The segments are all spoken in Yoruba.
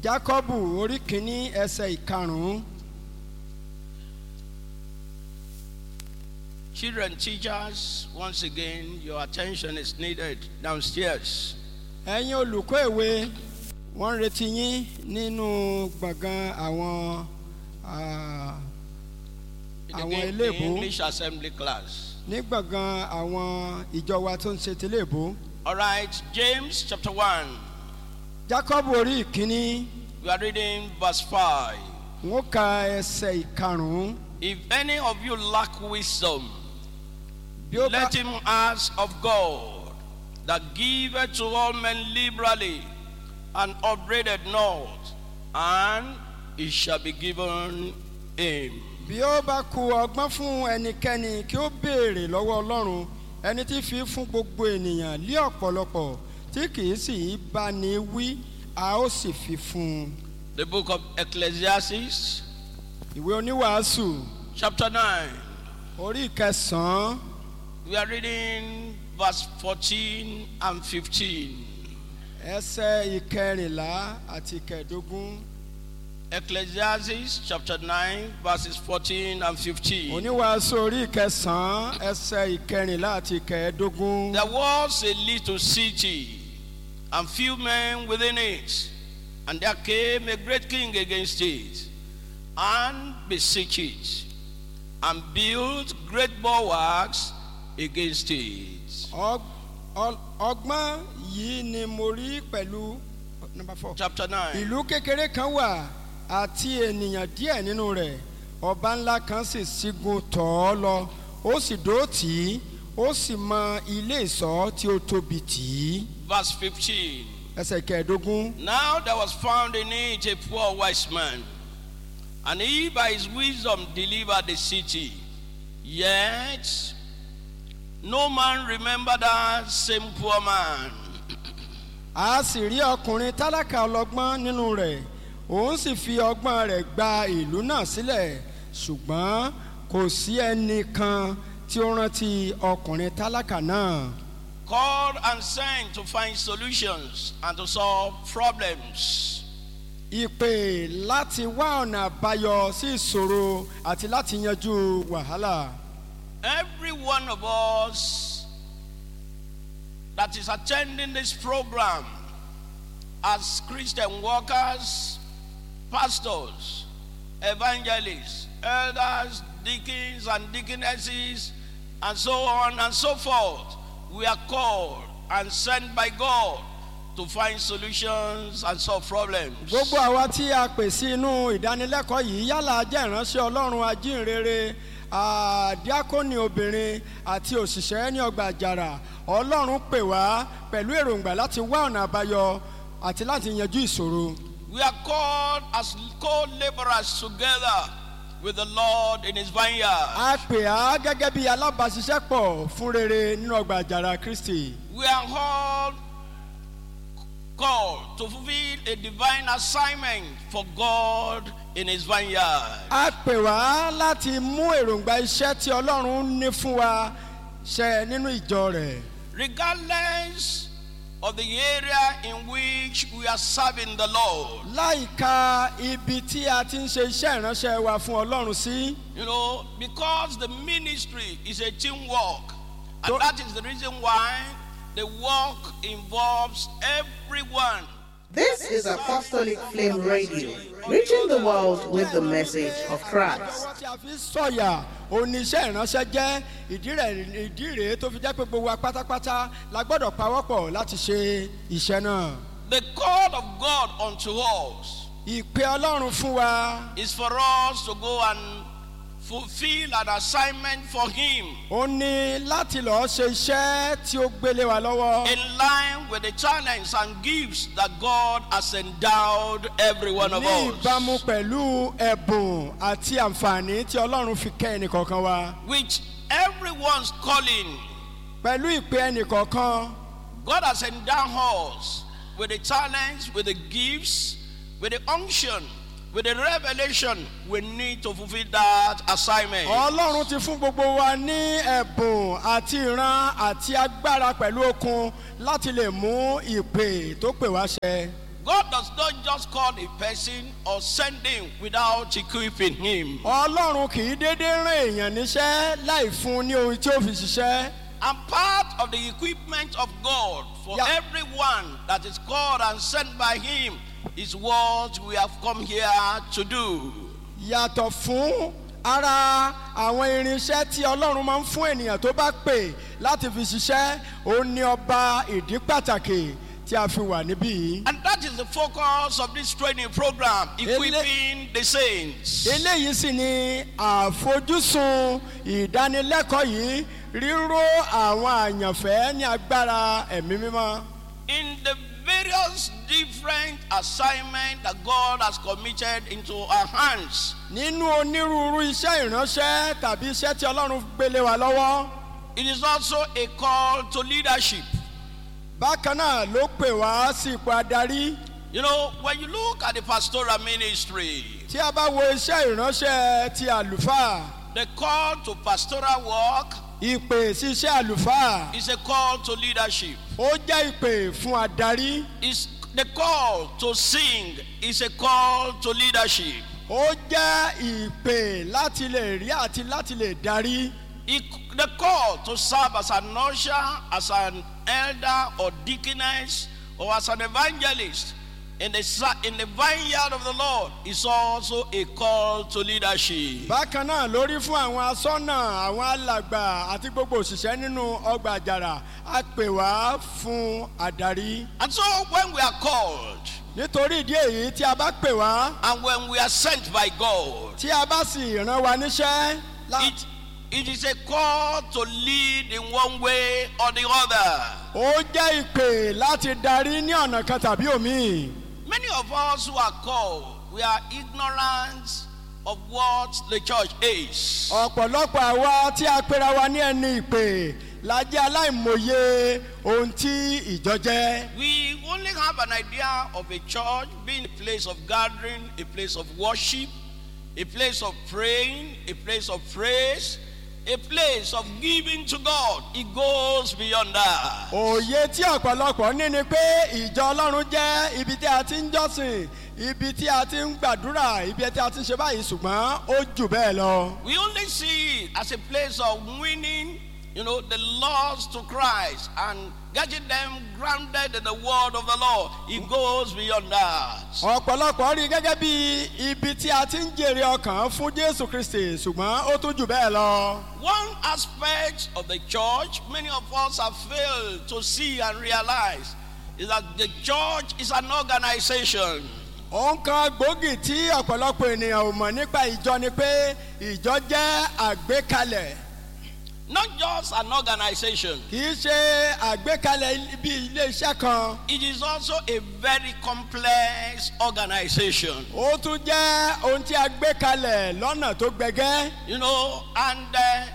Jákọ́bù orí kìíní ẹsẹ̀ ìkarùn-ún. Children, teachers, once again, your attention is needed downstairs. Ẹ̀yin olùkọ́ èwe wọ́n retí yín nínú gbọ̀ngàn àwọn eléèbó. English assembly class. Ní gbọ̀ngàn àwọn ìjọ wa tó ń ṣe tẹ̀léèbó. All right, James chapter 1. Jákọ́bù orí ìkíní. We are reading verse 5. Wọ́n ka ẹsẹ̀ ìkarùn-ún. If any of you lack wisdom, let him ask of God, that giveth to all men liberally, and upbraideth not, and it shall be given him. Bí ó bá kù ọgbọ́n fún ẹnikẹ́ni kí ó béèrè lọ́wọ́ Ọlọ́run, ẹni tí fi fún gbogbo ènìyàn lé ọ̀pọ̀lọpọ̀ tí kìí sì bá ní wí, a ó sì fi fún un. The book of Ecclesiastes, Ìwé oníwàásù, chapter 9. orí ìkẹsàn-án. We are reading verse 14 and 15. Ẹsẹ̀ ìkẹrìnlá àti ìkẹẹ̀dógún. Ecclesiastes chapter 9 verses 14 and 15. Oníwàásù orí ìkẹsàn-án ẹsẹ̀ ìkẹrìnlá àti ìkẹẹ̀dógún. There was a little city, and few men within it, and there came a great king against it, and besieged it, and built great bulwarks against it. Ọgbọ́n yìí ni mo rí pẹ̀lú number 4. Chapter 9. Ìlú kékeré kan wà àti ènìyàn díẹ̀ nínú rẹ̀. Ọba ńlá kan sì sígun tọ̀ ọ́ lọ, ó sì dó tì í, ó sì mọ ilé ìṣọ́ tí ó tóbi tì í. Verse 15. Ẹsẹ̀ kẹẹ̀dógún. Now there was found in it a poor wise man, and he by his wisdom delivered the city. Yet no man remembered that same poor man. A sì rí ọkùnrin tálákà ọlọ́gbọ́n nínú rẹ̀, òun sì fi ọgbọ́n rẹ̀ gba ìlú náà sílẹ̀, ṣùgbọ́n kò sí ẹnìkan tí ó rántí ọkùnrin tálákà náà. Called and sent to find solutions and to solve problems. Ìpè láti wá ọ̀nà àbáyọ sí ìṣòro àti láti yanjú wàhálà. Every one of us that is attending this program as Christian workers, pastors, evangelists, elders, deacons and deaconesses, and so on and so forth, we are called and sent by God to find solutions and solve problems. Gbogbo àwa tí a pè sí inú ìdánilẹ́kọ̀ọ́ yìí yálà jẹ́ ìránṣẹ́ Ọlọ́run ajínrere, diakoni obìnrin àti òṣìṣẹ́ ní ọgbà àjàrà. Ọlọ́run pè wá pẹ̀lú èròǹgbà láti wá ọ̀nà àbáyọ àti láti yanjú ìṣòro. We are called as co-laborers together with the Lord in his vineyard. A pè á gẹ́gẹ́ bí alábàáṣiṣẹ́pọ̀ fún rere nínú ọgbà àjàrà Kristi. We are all called to fulfill a divine assignment for God in his vineyard. A pè wá láti mú èròǹgbà iṣẹ́ tí Ọlọ́run ní fún wa ṣẹ nínú ìjọ rẹ̀. Regardless of the area in which we are serving the Lord. Láìka ibi tí a ti ń ṣe iṣẹ́ ìránṣẹ́ wa fún Ọlọ́run sí. You know, because the ministry is a teamwork, and that is the reason why the work involves everyone. This is Apostolic Flame Radio, reaching the world with the message of Christ. Tí a fi sọ̀yà oníṣẹ́ ìránṣẹ́ jẹ́ ìdí rèé tó fi jẹ́ pé gbogbo wa pátápátá la gbọ́dọ̀ pawọ́pọ̀ láti ṣe iṣẹ́ náà. The call of God unto us Ìpè Ọlọ́run fún wa. is for us to go and fulfill an assignment for him. Ó ní láti lọ́ọ́ ṣe iṣẹ́ tí ó gbélé wa lọ́wọ́. In line with the talents and gifts that God has endowed every one of Ní us. ìbámu pẹ̀lú ẹ̀bùn àti àǹfààní tí Ọlọ́run fi kẹ́ ẹnìkọ̀ọ̀kan wa. Which everyone's calling. Pẹ̀lú ìpè ẹnìkọ̀ọ̀kan. God has endowed us with the talents, with the gifts, with the unction, with the revelation we need to fulfill that assignment. Ọlọ́run ti fún gbogbo wa ní ẹ̀bùn àti ìran àti agbára pẹ̀lú okun láti lè mú ìpè tó pè wá ṣẹ. God does not just call a person or send him without equipping him. Ọlọ́run kì í dédé rán èèyàn níṣẹ́ láì fún un ní ohun tí ó fi ṣiṣẹ́. And part of the equipment of God for everyone that is called and sent by him is what we have come here to do. Yàtọ̀ fún ara àwọn irinṣẹ́ tí Ọlọ́run máa ń fún ènìyàn tó bá pè láti fi ṣiṣẹ́, òun ni ọba ìdí pàtàkì tí a fi wà níbí yìí. And that is the focus of this training program, equipping the saints. Eléyìí sì ni àfojúsùn ìdánilẹ́kọ̀ọ́ yìí, ríró àwọn àyànfẹ́ ní agbára ẹ̀mí mímọ́. In the various different assignments that God has committed into our hands. Nínú onírúurú iṣẹ́ ìránṣẹ́ tàbí iṣẹ́ tí Ọlọ́run gbélé wa lọ́wọ́. It is also a call to leadership. Bákan náà ló pè wá sí ipò adarí. You know, when you look at the pastoral ministry, Tí a bá wo iṣẹ́ ìránṣẹ́ ti àlùfáà, the call to pastoral work ìpè sí iṣẹ́ àlùfáà, is a call to leadership. ó jẹ́ ìpè fún adarí. Is the call to sing is a call to leadership. Ó jẹ́ ìpè láti lè rí àti láti lè darí. The call to serve as an usher, as an elder or deaconess, or as an evangelist in the vineyard of the Lord is also a call to leadership. Bákan náà lórí fún àwọn asọ́nà, àwọn alàgbà àti gbogbo òṣìṣẹ́ nínú ọgbà àjàrà, a pè wá fún adarí. And so when we are called, Nítorí ìdí èyí tí a bá pè wá, and when we are sent by God, tí a bá sì rán wa níṣẹ́, it is a call to lead in one way or the other. ó jẹ́ ìpè láti darí ní ọ̀nà kan tàbí òmíì. Many of us who are called, we are ignorant of what the church is. Ọ̀pọ̀lọpọ̀ àwa tí a pera wa ní ẹni ìpè la jẹ́ aláìmọye ohun tí ìjọ jẹ́. We only have an idea of a church being a place of gathering, a place of worship, a place of praying, a place of praise, a place of giving to God. It goes beyond that. Òye tí ọ̀pọ̀lọpọ̀ ní ni pé ìjọ Ọlọ́run jẹ́ ibi tí a ti ń jọ́sìn, ibi tí a ti ń gbàdúrà, ibi tí a ti ń ṣe báyìí, ṣùgbọ́n ó jù bẹ́ẹ̀ lọ. We only see it as a place of winning, the lost to Christ and getting them grounded in the word of the Lord. It goes beyond that. Ọ̀pọ̀lọpọ̀ rí gẹ́gẹ́ bí ibi tí a ti ń jèrè ọkàn fún Jésù Kristi, ṣùgbọ́n ó tún jù bẹ́ẹ̀ lọ. One aspect of the church many of us have failed to see and realize is that the church is an organization. Ohun kan gbòógì tí ọ̀pọ̀lọpọ̀ ènìyàn ò mọ̀ nípa ìjọ ni pé ìjọ jẹ́ àgbékalẹ̀. Not just an organization. Kì í ṣe àgbékalẹ̀ bí ilé iṣẹ́ kan. It is also a very complex organization. Ó tún jẹ́ ohun tí a gbé kalẹ̀ lọ́nà tó gbẹgẹ́. And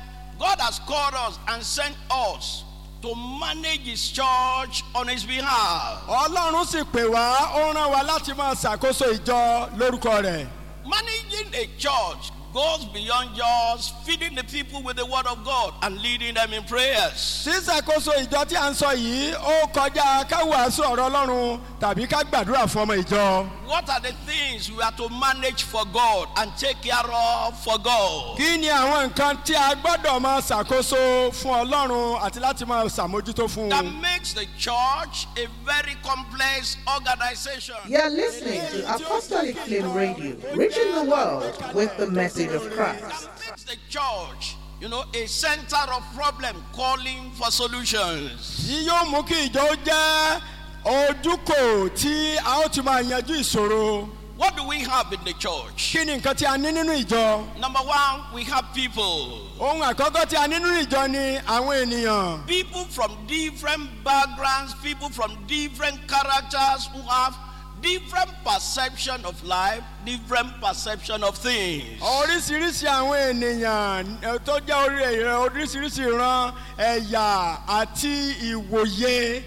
God has called us and sent us to manage his church on his behalf. Ọlọ́run sì pè wá, ó rán wa láti máa ṣàkóso ìjọ lórúkọ rẹ̀. Managing a church goes beyond just feeding the people with the word of God and leading them in prayers. Ṣíṣàkóso ìjọ tí a ń sọ yìí, ó kọjá ká wàásù ọ̀rọ̀ Ọlọ́run tàbí ká gbàdúrà fún ọmọ ìjọ. What are the things we are to manage for God and take care of for God? Kí ni àwọn nǹkan tí a gbọ́dọ̀ máa ṣàkóso fún Ọlọ́run àti láti máa ṣàmójútó fún un? That makes the church a very complex organization. You are listening to Apostolic Flame Radio, reaching the world with the message of Christ. That makes the church, a center of problem calling for solutions. Yí yóò mú kí ìjọ jẹ́ ojúkò tí a ó ti máa yanjú ìṣòro. What do we have in the church? Kí ni nǹkan tí a ní nínú ìjọ? Number one, we have people. Ohun àkọ́kọ́ tí a ní nínú ìjọ ni àwọn ènìyàn. People from different backgrounds, people from different characters who have different perception of life, different perception of things. Oríṣiríṣi àwọn ènìyàn tó jẹ́ oríṣiríṣi ìran, ẹ̀yà àti ìwòye.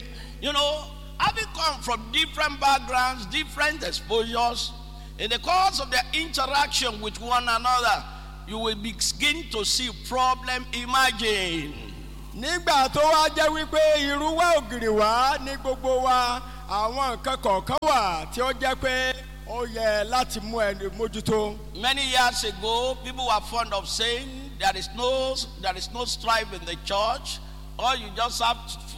Having come from different backgrounds, different exposures, in the course of their interaction with one another, you will begin to see problem emerging. Nígbà tó wá jẹ́ wípé irú wa ògiri wá ní gbogbo wa, àwọn nǹkan kọ̀ọ̀kan wà tí ó jẹ́ pé ó yẹ láti mú ẹni mójútó. Many years ago, people were fond of saying there is no strife in the church. All you just have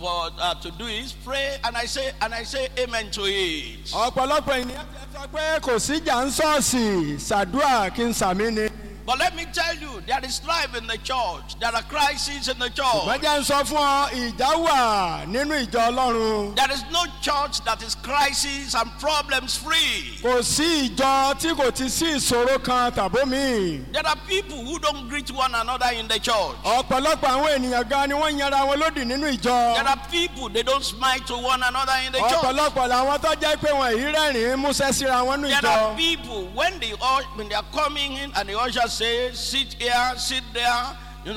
to do is pray, and I say amen to it. ọ̀pọ̀lọpọ̀ ènìyàn ti sọ pé kò sí ìjà ń ṣọ́ọ̀ṣì ṣàdúrà kí n sàmí ni. But let me tell you, there is strife in the church. There are crises in the church. Bẹ́jẹ̀ ń sọ fún ọ, ìjà wà nínú ìjọ Ọlọ́run. There is no church that is crisis and problems free. Kò sí ìjọ tí kò ti sí ìṣòro kan tàbómi. There are people who don't greet one another in the church. Ọ̀pọ̀lọpọ̀ àwọn ènìyàn gan ni wọ́n yanra wọn lódì nínú ìjọ. There are people, they don't smile to one another in the church. Ọ̀pọ̀lọpọ̀ làwọn tó jẹ́ pé wọ́n yìí rẹ́rìn-ín músẹ́ síra wọn nínú ìjọ. There are people, when they are coming in and the usher says, sit here, sit there,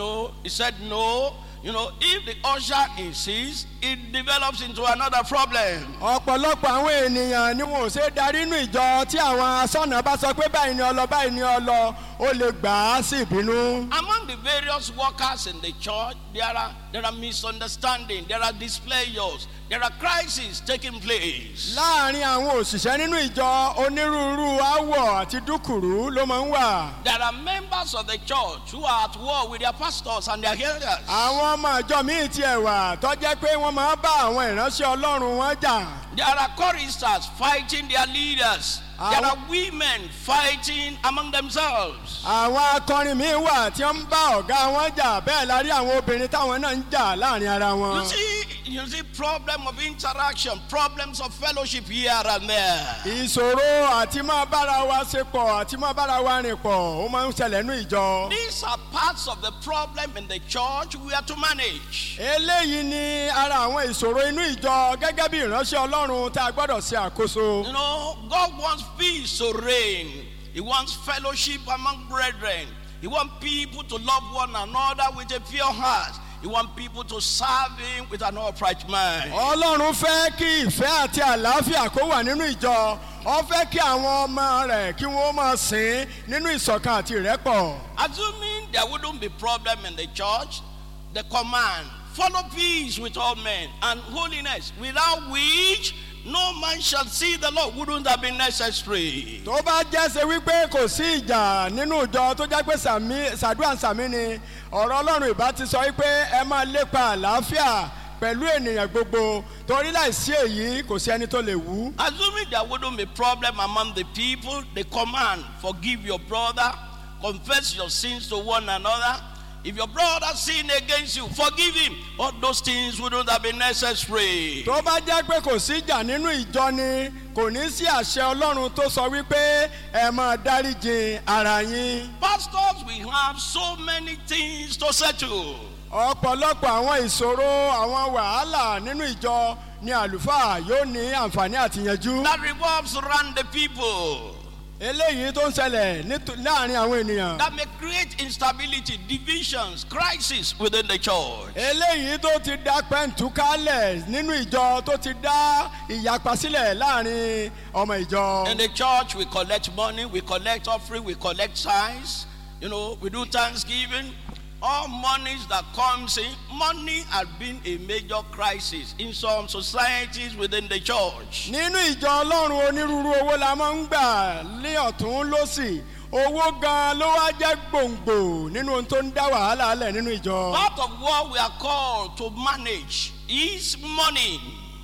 he said no. If the usher insists, it develops into another problem. Ọ̀pọ̀lọpọ̀ àwọn ènìyàn ni wọn ò ṣe darí inú ìjọ tí àwọn aṣọ́nà bá sọ pé báyìí ni ọ lọ, ó lè gbà á sí ìbínú. Among the various workers in the church, there are misunderstandings, there are displeasures, there are crises taking place. Láàárín àwọn òṣìṣẹ́ nínú ìjọ, onírúurú áwọ̀ àti dúkùrú ló máa ń wà. There are members of the church who are at war with their pastors and their elders. Àwọn ọmọ ìjọ míì tiẹ̀ wà tó jẹ́ pé wọ́n máa bá àwọn ìránṣẹ́ Ọlọ́run wọn jà. There are choristers fighting their leaders. There are women fighting among themselves. Àwọn akọrin míì wà tí wọ́n ń bá ọ̀gá wọn jà, bẹ́ẹ̀ la rí àwọn obìnrin táwọn náà ń jà láàrin ara wọn. You see problem of interaction, problems of fellowship here and there. Ìṣòro àti máa bára wa ṣe pọ̀ àti máa bára wa rìn pọ̀ ó máa ń ṣẹlẹ̀ nínú ìjọ. These are parts of the problem in the church we are to manage. Eléyìí ni ara àwọn ìṣòro inú ìjọ gẹ́gẹ́ bí ìránṣẹ́ Ọlọ́run tá a gbọ́dọ̀ ṣe àkóso. God wants peace to reign. He wants fellowship among brethren. He wants people to love one another with a pure heart. He wants people to serve him with an upright mind. Ọlọ́run fẹ́ kí ìfẹ́ àti àlàáfíà kó wà nínú ìjọ. Ó fẹ́ kí àwọn ọmọ rẹ̀ kí wọ́n máa sìn nínú ìṣọ̀kan àti ìrẹ́pọ̀. Assuming there wouldn't be problem in the church, the command, follow peace with all men and holiness, without which no man shall see the Lord, wouldn't have been necessary. Tó bá jẹ́ ṣe wípé kò sí ìjà nínú ìjọ tó jẹ́ pé ṣàdúrà sàmí ni, ọ̀rọ̀ Ọlọ́run ìbá ti sọ wípé ẹ máa lépa àlàáfíà pẹ̀lú ènìyàn gbogbo, torí láìsí èyí kò sí ẹni tó lè wú. Assuming there wouldn't be problem among the people, the command, forgive your brother, confess your sins to one another. If your brother sin against you, forgive him. All those things wouldn't have been necessary. Tó bá jẹ́ pé kò sí ìjà nínú ìjọ ni, kò ní sí àṣẹ Ọlọ́run tó sọ wípé ẹ máa dáríjì ara yín. Pastors, we have so many things to settle. Ọ̀pọ̀lọpọ̀ àwọn ìṣòro, àwọn wàhálà nínú ìjọ ni àlùfáà yóò ní àǹfààní àti yanjú. That revolves around the people. Eléyìí tó ń ṣẹlẹ̀ láàrin àwọn ènìyàn. That may create instability, divisions, crisis within the church. Eléyìí tó ti dá pẹ́ǹtúkálẹ̀ nínú ìjọ, tó ti dá ìyapa sílẹ̀ láàrin ọmọ ìjọ. In the church, we collect money, we collect offering, we collect tithes. We do thanksgiving. All monies that comes in, money has been a major crisis in some societies within the church. Nínú ìjọ Ọlọ́run onírúurú owó la máa ń gbà ní ọ̀tún lósì. Owó gan ló wá jẹ́ gbòǹgbò nínú ohun tó ń dá wàhálà lẹ̀ nínú ìjọ. Part of what we are called to manage is money.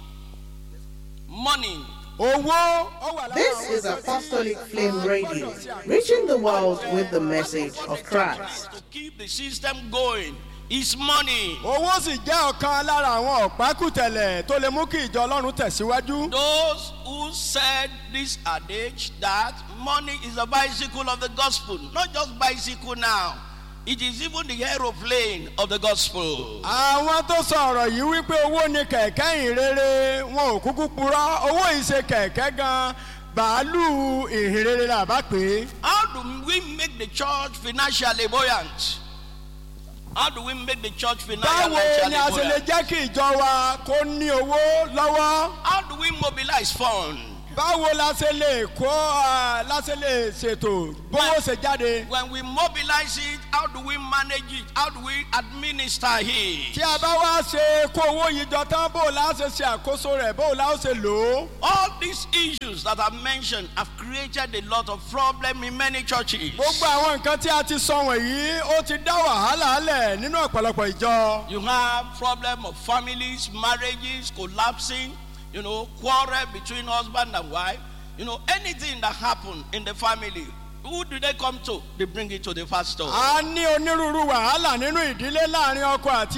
Money. This is Apostolic Flame Radio, reaching the world with the message of Christ. To keep the system going is money. Owó sì jẹ́ ọ̀kan lára àwọn ọ̀pákùtẹ̀lẹ̀ tó lè mú kí ìjọ Ọlọ́run tẹ̀síwájú. Those who said this adage that money is the bicycle of the gospel, not just bicycle now. It is even the aeroplane of the gospel. Àwọn tó sọ ọ̀rọ̀ yìí wípé owó ni kẹ̀kẹ́ ìhìnrere, wọn ò kúkú purọ́. Owó yìí ṣe kẹ̀kẹ́ gan, bàálù ìhìnrere là bá pè é. How do we make the church financially buoyant? How do we make the church financially Báwo ni a ṣe lè buoyant? jẹ́ kí ìjọ wa kó ní owó lọ́wọ́? How do we mobilize funds? báwo la ṣe lè ṣètò bówó ṣe jáde. When we mobilize it, how do we manage it? How do we administer it? tí a bá wá ṣe kó owó yìí jọ tán bó la ṣe ṣe àkóso rẹ̀ bó la ó ṣe lò ó. All these issues that I mentioned have created a lot of problem in many churches. gbogbo àwọn nǹkan tí a ti sọ wọ̀nyí ó ti dá wàhálà lẹ̀ nínú ọ̀pọ̀lọpọ̀ ìjọ. You have problem of families, marriages collapsing, quarrel between husband and wife. Anything that happened in the family, who do they come to? They bring it to the pastor. a ní onírúurú wàhálà nínú ìdílé láàrin ọkọ àti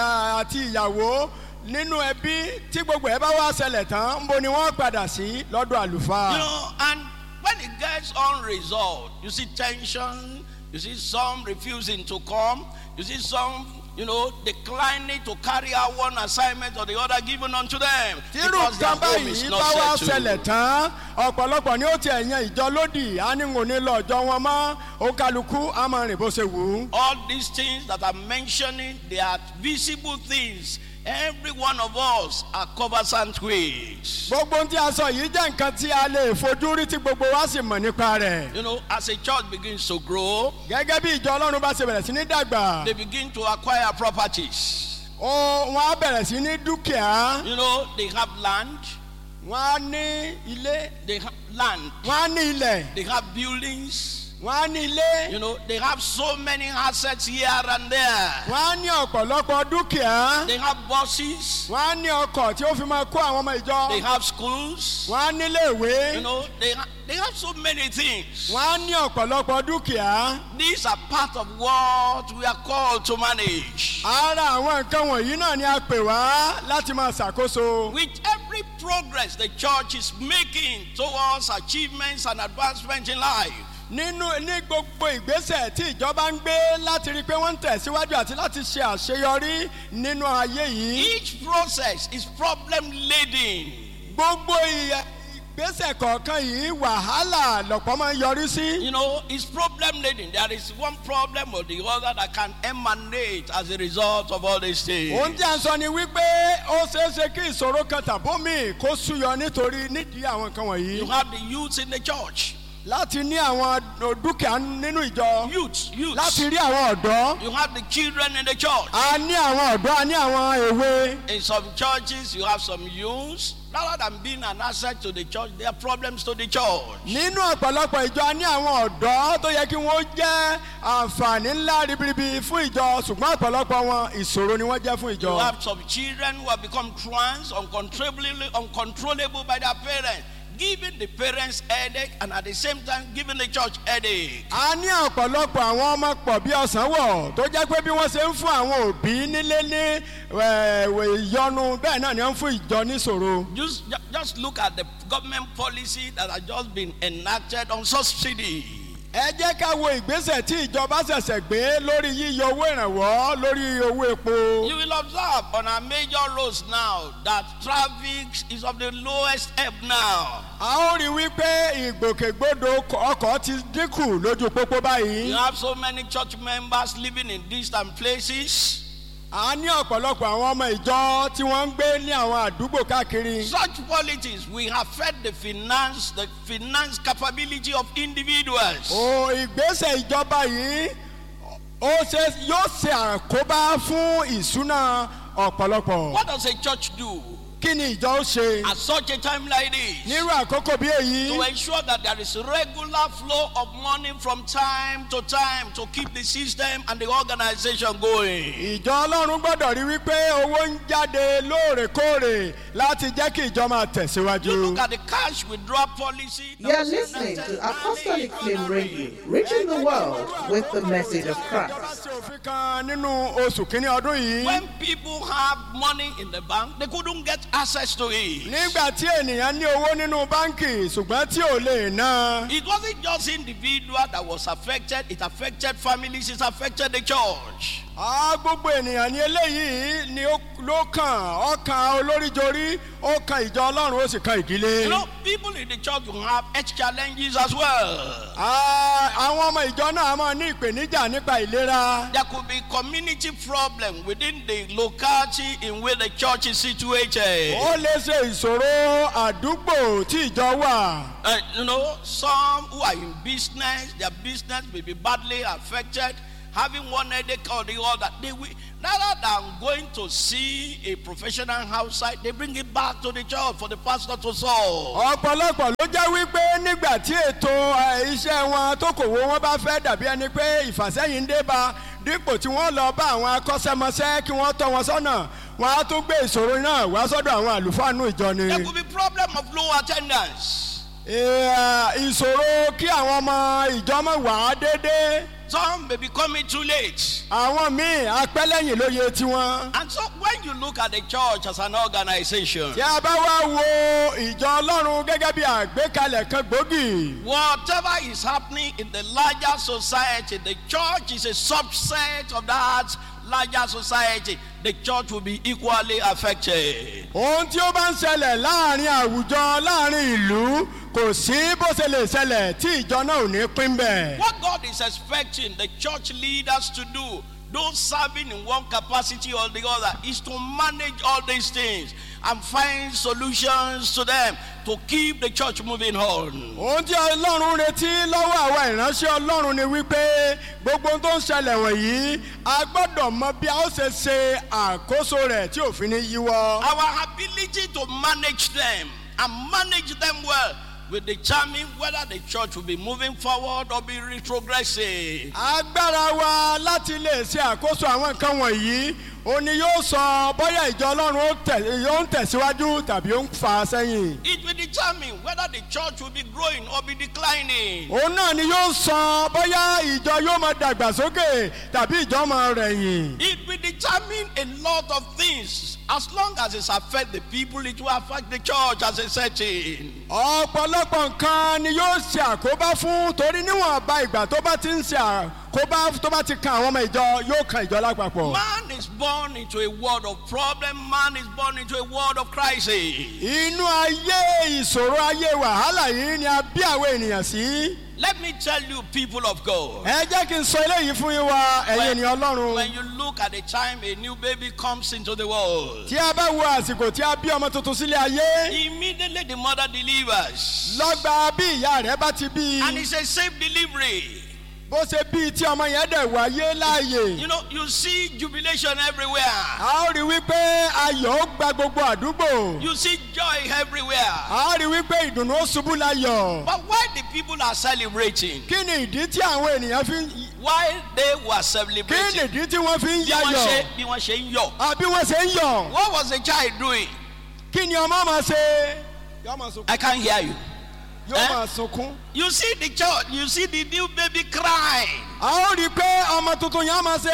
ìyàwó nínú ẹbí tí gbogbo ẹ bá wá ṣẹlẹ̀ tán ń bo ni wọ́n padà sí lọ́dọ̀ àlùfáà. And when it gets unresolved, you see tension, you see some refusing to come, you see some declining to carry out one assignment or the other given unto them. Tírú kan báyìí bá wá ṣẹlẹ̀ tán ọ̀pọ̀lọpọ̀ ni ó ti ẹ̀yàn ìjọ lódì á ní òní lọ ọjọ́ wọn mọ́ òkàlùkù á máa rìn bó ṣe wù ú. All these things that I'm mentioning, they are visible things. Every one of us are conversant with. gbogbo ohun tí a sọ yìí jẹ́ nǹkan tí a lè fojú rí tí gbogbo wa sì mọ̀ nípa rẹ̀. As a church begins to grow, gẹ́gẹ́ bí ìjọ Ọlọ́run bá ṣe bẹ̀rẹ̀ sí ní dàgbà. they begin to acquire properties. wọ́n á bẹ̀rẹ̀ sí ní dúkìá. They have land. wọ́n á ní ilé. They have land. wọ́n á ní ilẹ̀. They have buildings. wọ́n á ní ilé. They have so many assets here and there. wọ́n á ní ọ̀pọ̀lọpọ̀ dúkìá. They have buses. wọ́n á ní ọkọ̀ tí ó fi máa kó àwọn ọmọ ìjọ. They have schools. wọ́n á ní ilé ìwé. They have so many things. wọ́n á ní ọ̀pọ̀lọpọ̀ dúkìá. These are part of what we are called to manage. ara àwọn nǹkan wọ̀nyí náà ni a pè wá láti máa ṣàkóso. With every progress the church is making towards achievements and advancement in life, ní gbogbo ìgbésẹ̀ tí ìjọba ń gbé láti rí i pé wọ́n ń tẹ̀síwájú àti láti ṣe àṣeyọrí nínú ayé yìí. each process is problem laden. gbogbo ìgbésẹ̀ kọ̀ọ̀kan yìí wàhálà lọ̀pọ̀ máa ń yọrí sí. It's problem laden. There is one problem or the other that can emanate as a result of all these things. ohun tí a ń sọ ni wípé ó ṣeé ṣe kí ìṣòro kan tàbómi kó súyọ nídìí àwọn nǹkan wọ̀nyí. You have the youths in the church. láti ní àwọn dúkìá nínú ìjọ. Youths. láti rí àwọn ọ̀dọ́. You have the children in the church. a ní àwọn ọ̀dọ́ a ní àwọn èwe. In some churches, you have some youths. Rather than being an asset to the church, there are problems to the church. nínú ọ̀pọ̀lọpọ̀ ìjọ a ní àwọn ọ̀dọ́ tó yẹ kí wọ́n jẹ́ àǹfààní ńlá ribiribi fún ìjọ ṣùgbọ́n ọ̀pọ̀lọpọ̀ wọn ìṣòro ni wọ́n jẹ́ fún ìjọ. You have some children who have become trans, uncontrollable by their parents, giving the parents headache and at the same time giving the church headache. a ní ọ̀pọ̀lọpọ̀ àwọn ọmọ pọ̀ bí ọ̀sán wọ̀ tó jẹ́ pé bí wọ́n ṣe ń fún àwọn òbí nílé ní ìyọnu bẹ́ẹ̀ náà ni wọ́n ń fún ìjọ níṣòro. Just look at the government policy that has just been enacted on subsidy. ẹ jẹ́ ká wo ìgbésẹ̀ tí ìjọba ṣẹ̀ṣẹ̀ gbé lórí yíyọ owó ìrànwọ́ lórí owó epo. You will observe on our major roads now that traffic is of the lowest ebb now. a ó rí wípé ìgbòkègbodò ọkọ̀ ti dínkù lójú pópó báyìí. You have so many church members living in distant places. a ní ọ̀pọ̀lọpọ̀ àwọn ọmọ ìjọ tí wọ́n ń gbé ní àwọn àdúgbò káàkiri. Such politics will affect the finance capability of individuals. ìgbésẹ̀ ìjọba yìí yóò ṣe àkóbá fún ìṣúná ọ̀pọ̀lọpọ̀. What does a church do? kí ni ìjọ ó ṣe. At such a time like this, nírú àkókò bí èyí. to ensure that there is regular flow of money from time to time to keep the system and the organization going. ìjọ Ọlọ́run gbọ́dọ̀ rí wípé owó ń jáde lóòrèkóòrè láti jẹ́ kí ìjọ máa tẹ̀síwájú. You look at the cash withdrawal policy. You are listening to Apostolic Flame Radio, reaching the world with the message of Christ. òfin kan nínú oṣù kínní ọdún yìí. When people have money in the bank, they couldn't get access to it. nígbà tí ènìyàn ní owó nínú báńkì ṣùgbọ́n tí ò lè ná. It wasn't just individual that was affected, it affected families, it affected the church. Gbogbo ènìyàn ní eléyìí ni ló kàn, ọkàn olóríjorí, ó kan ìjọ Ọlọ́run ó sì kan ìdílé. You know, people in the church will have health challenges as well. Àwọn ọmọ ìjọ náà máa ní ìpèníjà nípa ìlera. There could be community problem within the locality in which the church is situated. Ó lè ṣe ìṣòro àdúgbò tí ìjọ wà. You know, some who are in business, their business may be badly affected, having one headache or the other. They will, rather than going to see a professional outside, they bring it back to the church for the pastor to solve. Ọ̀pọ̀lọpọ̀ ló jẹ́ wípé nígbà tí ètò iṣẹ́ wọn tó kòwò wọn bá fẹ́ dàbí ẹni pé ìfàsẹ́yìn ń dé bá, dípò tí wọ́n lọ bá àwọn akọ́ṣẹ́mọṣẹ́ kí wọ́n tọ́ wọn sọ́nà, wọ́n á tún gbé ìṣòro náà wá sọ́dọ̀ àwọn àlùfáà nínú ìjọ ni. There could be problem of low attendance. Ìṣòro kí àwọn ọmọ ìjọ máa wà déédéé. Some may be coming too late. Àwọn míì apẹ́lẹ́yìn lóye tiwọn. And so when you look at the church as an organization, Tí a bá wá wo ìjọ Ọlọ́run gẹ́gẹ́ bí àgbékalẹ̀ kan gbòógì. whatever is happening in the larger society, the church is a subset of that larger society. The church will be equally affected. Ohun tí ó bá ń ṣẹlẹ̀ láàrin àwùjọ láàrin ìlú kò sí bó ṣe lè ṣẹlẹ̀ tí ìjọ náà ò ní pín bẹ̀. What God is expecting the church leaders to do, those serving in one capacity or the other, is to manage all these things and find solutions to them to keep the church moving on. Ohun tí Ọlọ́run retí lọ́wọ́ àwa ìránṣẹ́ Ọlọ́run ni wípé gbogbo ohun tó ń ṣẹlẹ̀ wọ̀nyí a gbọ́dọ̀ mọ bí a ó ṣe ṣe àkóso rẹ̀ tí òfin ní yíwọ́. Our ability to manage them and manage them well will determine whether the church will be moving forward or be retrogressing. Agbára wa láti lè ṣe àkóso àwọn nǹkan wọ̀nyí ó ní yóò sọ bóyá ìjọ Ọlọ́run ó ń tẹ̀síwájú tàbí ó ń fà sẹ́yìn. It will determine whether the church will be growing or be declining. Òun náà ni yóò sọ bóyá ìjọ yóò máa dàgbàsókè tàbí ìjọ máa rẹ̀yìn. It will determine a lot of things. As long as it affects the people, it will affect the church as a setting. Ọ̀pọ̀lọpọ̀ nǹkan ni yóò ṣe àkóbá fún torí níwọ̀nba ìgbà tó bá ti ń ṣe àkóbá tó bá ti kan àwọn ọmọ ìjọ yóò kan ìjọ lápapọ̀. Man is born into a world of problem. Man is born into a world of crisis. Inú ayé ìṣòro ayé wàhálà yìí ni a bí àwọn ènìyàn sí. Let me tell you, people of God. Ẹ jẹ́ kí n sọ eléyìí fún yín wá ẹ̀yin ènìyàn Ọlọ́run. When you look at the time a new baby comes into the world, Tí a bá wo àsìkò tí a bí ọmọ tuntun sílé ayé, immediately the mother delivers. lọ́gbà bí ìyá rẹ̀ bá ti bí And it's a safe delivery. bó ṣe bí tí ọmọ yẹn dẹ̀ wáyé láàyè. You know, you see jubilation everywhere. A ó rí wípé ayọ̀ ó gba gbogbo àdúgbò. You see joy everywhere. A ó rí wípé ìdùnnú ó ṣubú láyọ̀. But why the people are celebrating? Kí ni ìdí tí àwọn ènìyàn fi ń Why they were kí celebrating? ni ìdí tí wọ́n fi ń Bí wọ́n yayọ̀? ṣe- bí wọ́n ṣe ń yọ̀. Àbí wọ́n ṣe ń yọ̀? What was the child doing? Kí ni ọmọ máa ṣe? Yóò máa sunkún. I can't hear you. Yóò máa sunkún. You see the child, you see the new baby crying. A ó rí i pé ọmọ tuntun yẹn á máa ṣe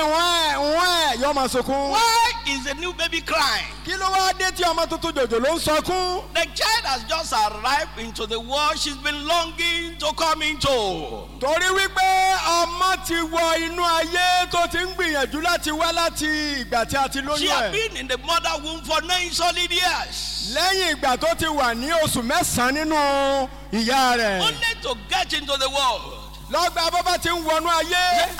wẹ́ẹ̀ yóò máa sunkún. Why is the new baby crying? Kí ló wá dé tí ọmọ tuntun jòjò ló ń sọkún? The child has just arrived into the world she's been longing to come into. Torí wípé ọmọ ti wọ inú ayé tó ti ń gbìyànjú láti wá láti ìgbà tí a ti She lóyún has ẹ̀. been in the mother womb for 9 solid years. Lẹ́yìn ìgbà tó ti wà ní oṣù mẹ́sàn-án nínú ìyá rẹ̀. Only to get into the world. Lọ́gbà bọ́bá ti ń wọnú ayé.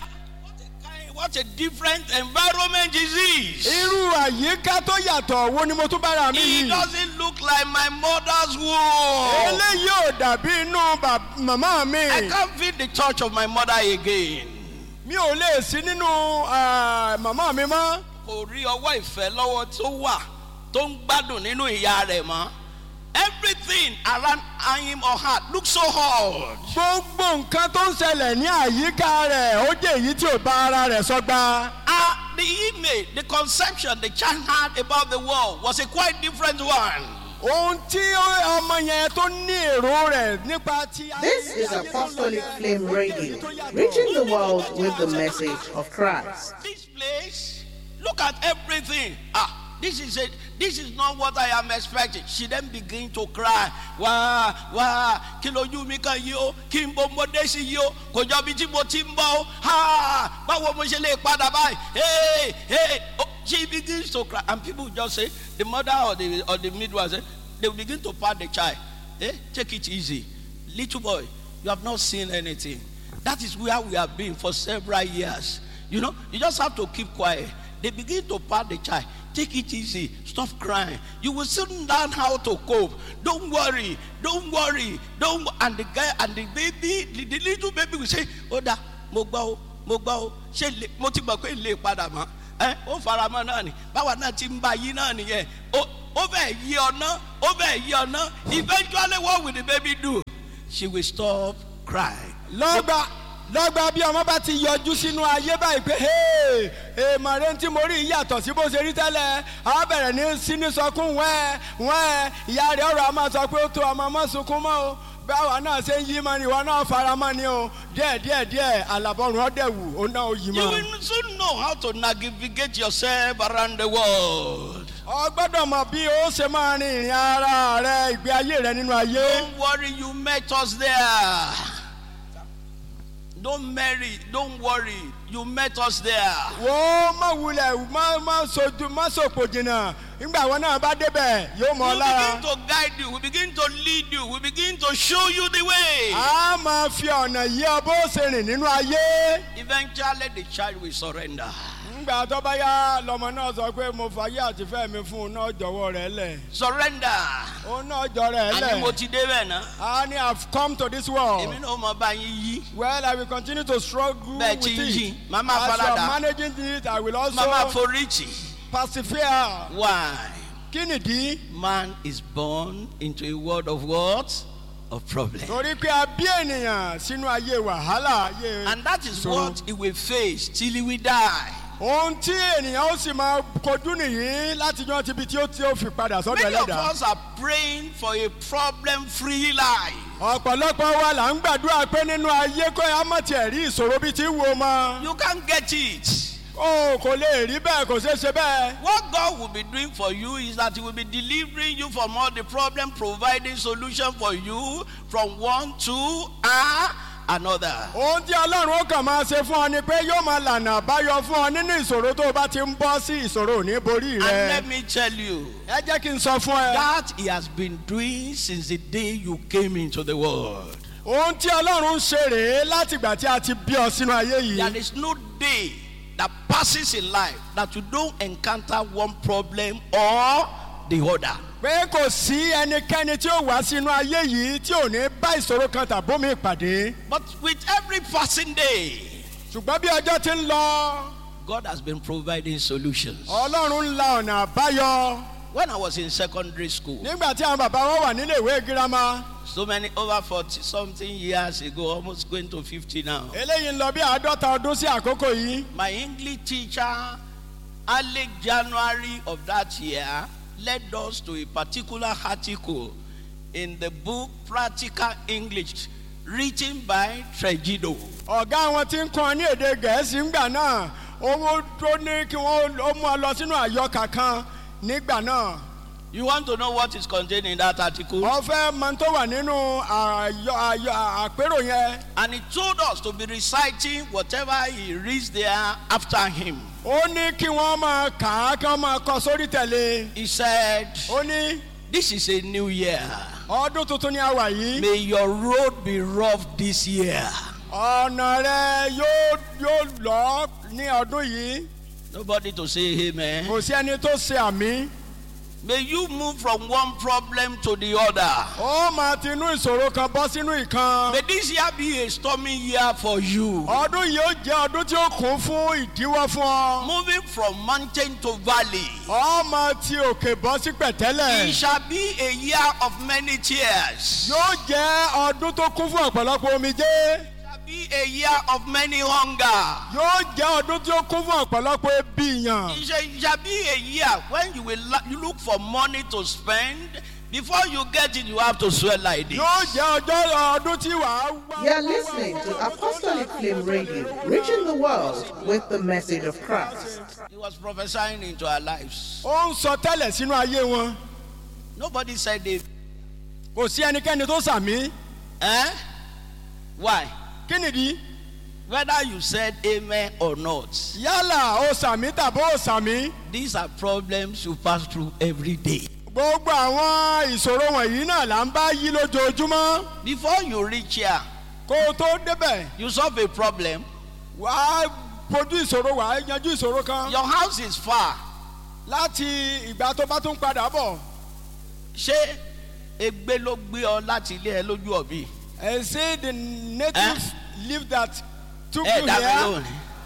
What a different environment is this? Irú àyíká tó yàtọ̀ wo ni mo tún bára mi It yìí? doesn't look like my mother's womb. Eléyìí ò dàbí inú màmá mi. I can't feel the touch of my mother again. Mi ò lè sí nínú màmá mi mọ́. Kò rí ọwọ́ ìfẹ́ lọ́wọ́ tó wà tó ń gbádùn nínú ìyá rẹ̀ mọ́. Everything around him or her looks so hard. Gbogbo nǹkan tó ń ṣẹlẹ̀ ní àyíká rẹ̀ ó jẹ́ èyí tí ò bá ara rẹ̀ sọ́gbà. The image, the conception the child had about the world was a quite different one. Ohun tí ọmọ yẹn tó ní èrò rẹ̀ nípa ti. This is Apostolic Flame Radio, reaching the world with the message of Christ. This place, look at everything. this is not what I am expecting. She then begin to cry. Wá, kí lójú mi kan yìí o, kí n bọ́ mo dé sí yìí o, kò jọ bí tí mo ti ń bọ̀ o, ha, báwo mo ṣe lè padà báyìí? Hey. Oh, she begins to cry, and people just say, the mother or the midwife say, they will begin to pat the child. Take it easy, little boy. You have not seen anything. That is where we have been for several years. You know, you just have to keep quiet. They begin to pat the child. Take it easy. Stop crying. You will soon learn how to cope. Don't worry. And the guy and the baby, the little baby will say, Oda, mo gbọ́, ṣé mo ti gbọ́ pé lè padà mọ́. Ó faramọ́ náà ni. Báwa náà ti ń bá yí náà nìyẹn. Ó bẹ̀ yí ọ̀nà. Eventually, what will the baby do? She will stop crying. lọ́gbà bí ọmọ bá ti yọjú sínú ayé báyìí pé èèmọ̀ rẹ̀ tí mo rí yàtọ̀ sí bó ṣe rí tẹ́lẹ̀ á bẹ̀rẹ̀ ní sọkún wẹ́ẹ̀ ìyá rẹ̀ ọ̀rọ̀ a máa sọ pé ó tó ọmọ mọ́ sunkún mọ́ o báwa náà ṣe ń yí mọ́ ni ìwọ náà fara mọ́ ni o díẹ̀ àlàbọ̀rùn ọ̀dẹ̀wù ó náà ó yí mọ́. You will soon know how to navigate yourself around the world. O gbọ́dọ̀ mọ̀ bí o ṣe máa rin ìrìn ara rẹ ìgbé ayé rẹ nínú ayé. Don't worry, you met us there. Don't worry, you met us there. Wo má wulẹ̀ má sòpò jìnnà nígbà wọn náà bá débẹ̀ yóò mọ̀ ọ́ lára. We begin to guide you, we begin to lead you, we begin to show you the way. A máa fi ọ̀nà yí ọ bó ṣe rìn nínú ayé. Eventually the child will surrender. Nígbà tó bá yá lọmọ náà sọ pé mo fàyè àti fẹ́ mi fún un náà jọ̀wọ́ rẹ̀ lẹ̀. Surrender. Òun náà jọ rẹ̀ lẹ̀. Àní mo ti dé bẹ́ẹ̀ náà. I have come to this world. Èmi náà mọ̀ bá yín yí. Well, I will continue to struggle with it. Mama As you Falada. are managing it, I will also Mama Forichi. persevere. Why? Kí nìdí? Man is born into a world of what? Of problem. Torí pé a bí ènìyàn sínú ayé wàhálà ayé. And that is So- what he will face till he will die. Ohun tí ènìyàn ó sì máa kojú nìyí láti yan ti ibi tí ó fi padà sọ́dọ̀ Many of ẹlẹ́dàá. us are praying for a problem-free life. Ọ̀pọ̀lọpọ̀ wa là ń gbàdúrà pé nínú ayé kó ẹ má tiẹ̀ rí ìṣòro bíi ti wo mọ́. You can't get it. O kò lè rí bẹ́ẹ̀ kò ṣeé ṣe bẹ́ẹ̀. What God will be doing for you is that He will be delivering you from all the problem, providing solution for you from one to another. Ohun tí Ọlọ́run ó kàn máa ṣe fún ọ ni pé yóò máa lànà àbáyọ fún ọ nínú ìṣòro tó o bá ti ń bọ́ sí ìṣòro ò ní borí And rẹ. let me tell you, Ẹ jẹ́ kí n sọ fún ẹ. that He has been doing since the day you came into the world. Ohun tí Ọlọ́run ń ṣe rèé látìgbà tí a ti bí ọ sínú ayé There yìí. is no day that passes in life that you don't encounter one problem or the other. Pé kò sí ẹnikẹ́ni tí ó wá sínú ayé yìí tí ò ní bá ìṣòro kan tàbómi ìpàdé. But with every passing day, Ṣùgbọ́n bí ọjọ́ ti ń lọ, God has been providing solutions. Ọlọ́run ń la ọ̀nà àbáyọ. When I was in secondary school, Nígbà tí àwọn bàbá wọn wà nílé ìwé girama, over 40 something years ago, almost going to 50 now, eléyìí ń lọ bí 50 ọdún sí àkókò yìí. my English teacher, early January of that year, led us to a particular article in the book Practical English, written by Tregido. Ọ̀gá wọn ti ń kọ́ ní èdè Gẹ̀ẹ́sì ńgbà náà, owó tó ní kí wọ́n mú ọ lọ sínú àyọkà kan nígbà náà. You want to know what is contained in that article? Wọ́n fẹ́ mọ tó wà nínú àpérò yẹn. And he told us to be reciting whatever he reads there after him. Ó ní kí wọ́n máa kà á kí wọ́n máa kọ sórí tẹ̀lé. He said, Ó ní this is a new year. ọdún tuntun ni a wà yìí. May your road be rough this year. Ọ̀nà rẹ yóò lọ ní ọdún yìí. Nobody to say amen. Kò sí ẹni tó ṣe àmì. May you move from one problem to the other. Ó máa ti inú ìṣòro kan bọ́ sínú ìkan. May this year be a stormy year for you. Ọdún yìí ó jẹ́ ọdún tí ó kún fún ìdíwọ́ fún ọ. Moving from mountain to valley. Ó máa ti òkè bọ́ sí It pẹ̀tẹ́lẹ̀. shall be a year of many tears. Yóò jẹ́ ọdún tó kún fún ọ̀pọ̀lọpọ̀ omijé. It shall be a year of many hunger. Yóò jẹ́ ọdún tí ó kún fún ọ̀pọ̀lọpọ̀ ebi yàn. It shall be a year when you look for money to spend Before you get it, you have to sweat like this. Yóò jẹ́ ọdún tí wàá wá. You are listening to Apostolic Flame Radio, reaching the world with the message of Christ. He was prophesying into our lives. Ó ń sọ tẹ́lẹ̀ sínú ayé wọn. Nobody said it. Kò sí ẹnikẹ́ni tó sàmí. Why? Kí nìdí? Whether you said amen or not, Yálà ó sàmí tàbí ó sàmí. these are problems you pass through every day. Gbogbo àwọn ìṣòro wọ̀nyí náà là ń bá yí lójoojúmọ́. Before you reach here, Kó o tó débẹ̀, you solve a problem. wàá fojú ìṣòro wàá yanjú ìṣòro kan. Your house is far. Láti ìgbà tó bá tún padà bọ̀. Ṣé egbe ló gbé ọ láti ilé ẹ lójú ọ̀bí? And say the native live that took Ẹ you dá mi here. lóhùn.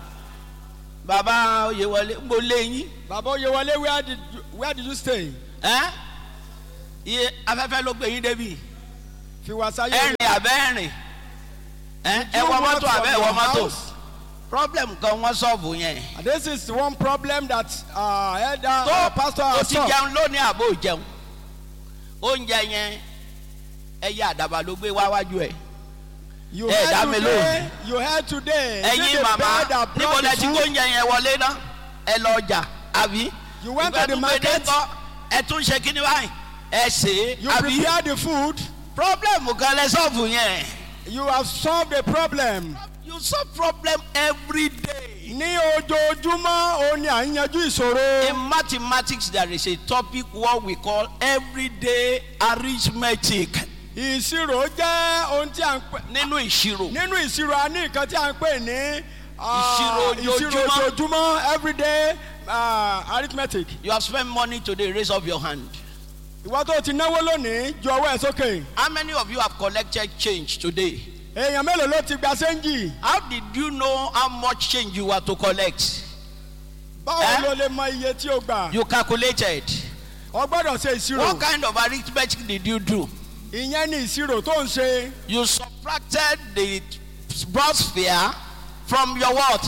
Bàbá Oyèwọlé, mo lé yín. Baba Oyewale, where did you stay? Iye afẹ́fẹ́ ló gbé yín débi. Fi wá sáyé. Ẹ̀rìn àbẹ́ ẹ̀rìn. Ẹ wọ mọ́tò àbẹ́ wọ mọ́tò. Problem kan wọ́n sọ̀bù yẹn. This is one problem that elder pastor Tó has ti solved. jẹun lónìí àbò jẹun. Oúnjẹ yẹn ẹyẹ àdàbà ló gbé wá wájú ẹ̀. You Hey, heard Damelo. today. You heard today. Is it Ẹ̀yin the màmá bird that níbo brought lẹ the ti food? gbóúnjẹ yẹn wọlé náà? Ẹ lọ ọjà àbí? You went to the Ìgbà tó gbé dé market. ńkọ́, ẹ tún ṣe kíní báyìí. Ẹ ṣe é You àbí? prepared the food. Problem kan lẹ sọ́ọ̀bù yẹn. You have solved a problem. You solve problem every day. Ní ojoojúmọ́ òun ni à ń yanjú ìṣòro. In mathematics there is a topic what we call everyday arithmetic. Ìṣirò jẹ́ ohun tí à ń pè. Nínú ìṣirò. Nínú ìṣirò a ní nǹkan tí à ń pè ní Ìṣirò ìṣirò ojoojúmọ́. ojoojúmọ́ everyday arithmetic. You have spent money today, raise up your hand. Ìwọ tó ti náwó lónìí ju ọwọ́ ẹ̀ sókè. How many of you have collected change today? Èèyàn mélòó ló ti gba sẹ́ńjì? How did you know how much change you were to collect? Báwo ló lè mọ iye tí o gbà? You calculated. O gbọ́dọ̀ ṣe ìṣirò. What kind of arithmetic did you do? Ìyẹn ni ìṣirò tó ń ṣe. You subtracted the gross fare from your what?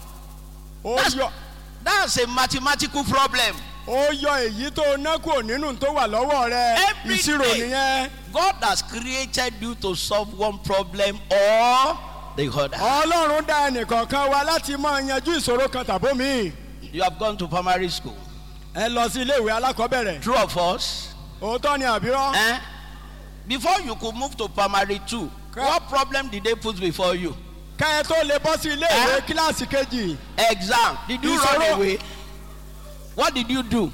That's a mathematical problem. Ó yọ èyí tó ná kúrò nínú tó wà lọ́wọ́ rẹ. Every Ìṣirò day. nìyẹn. God has created you to solve one problem or the other. Ọlọ́run dá ẹnìkọ̀ọ̀kan wa láti máa yanjú ìṣòro kan tàbó mi. You have gone to primary school. Ẹ lọ sí ilé ìwé alákọ̀ọ́bẹ̀rẹ̀. True of us. Òótọ́ ni àbírọ́. Before you could move to primary 2, what problem did they put before you? Kẹ́ ẹ tó lè bọ́ sí ilé ìwé kíláàsì kejì. Exam. Did you run away? What did you do?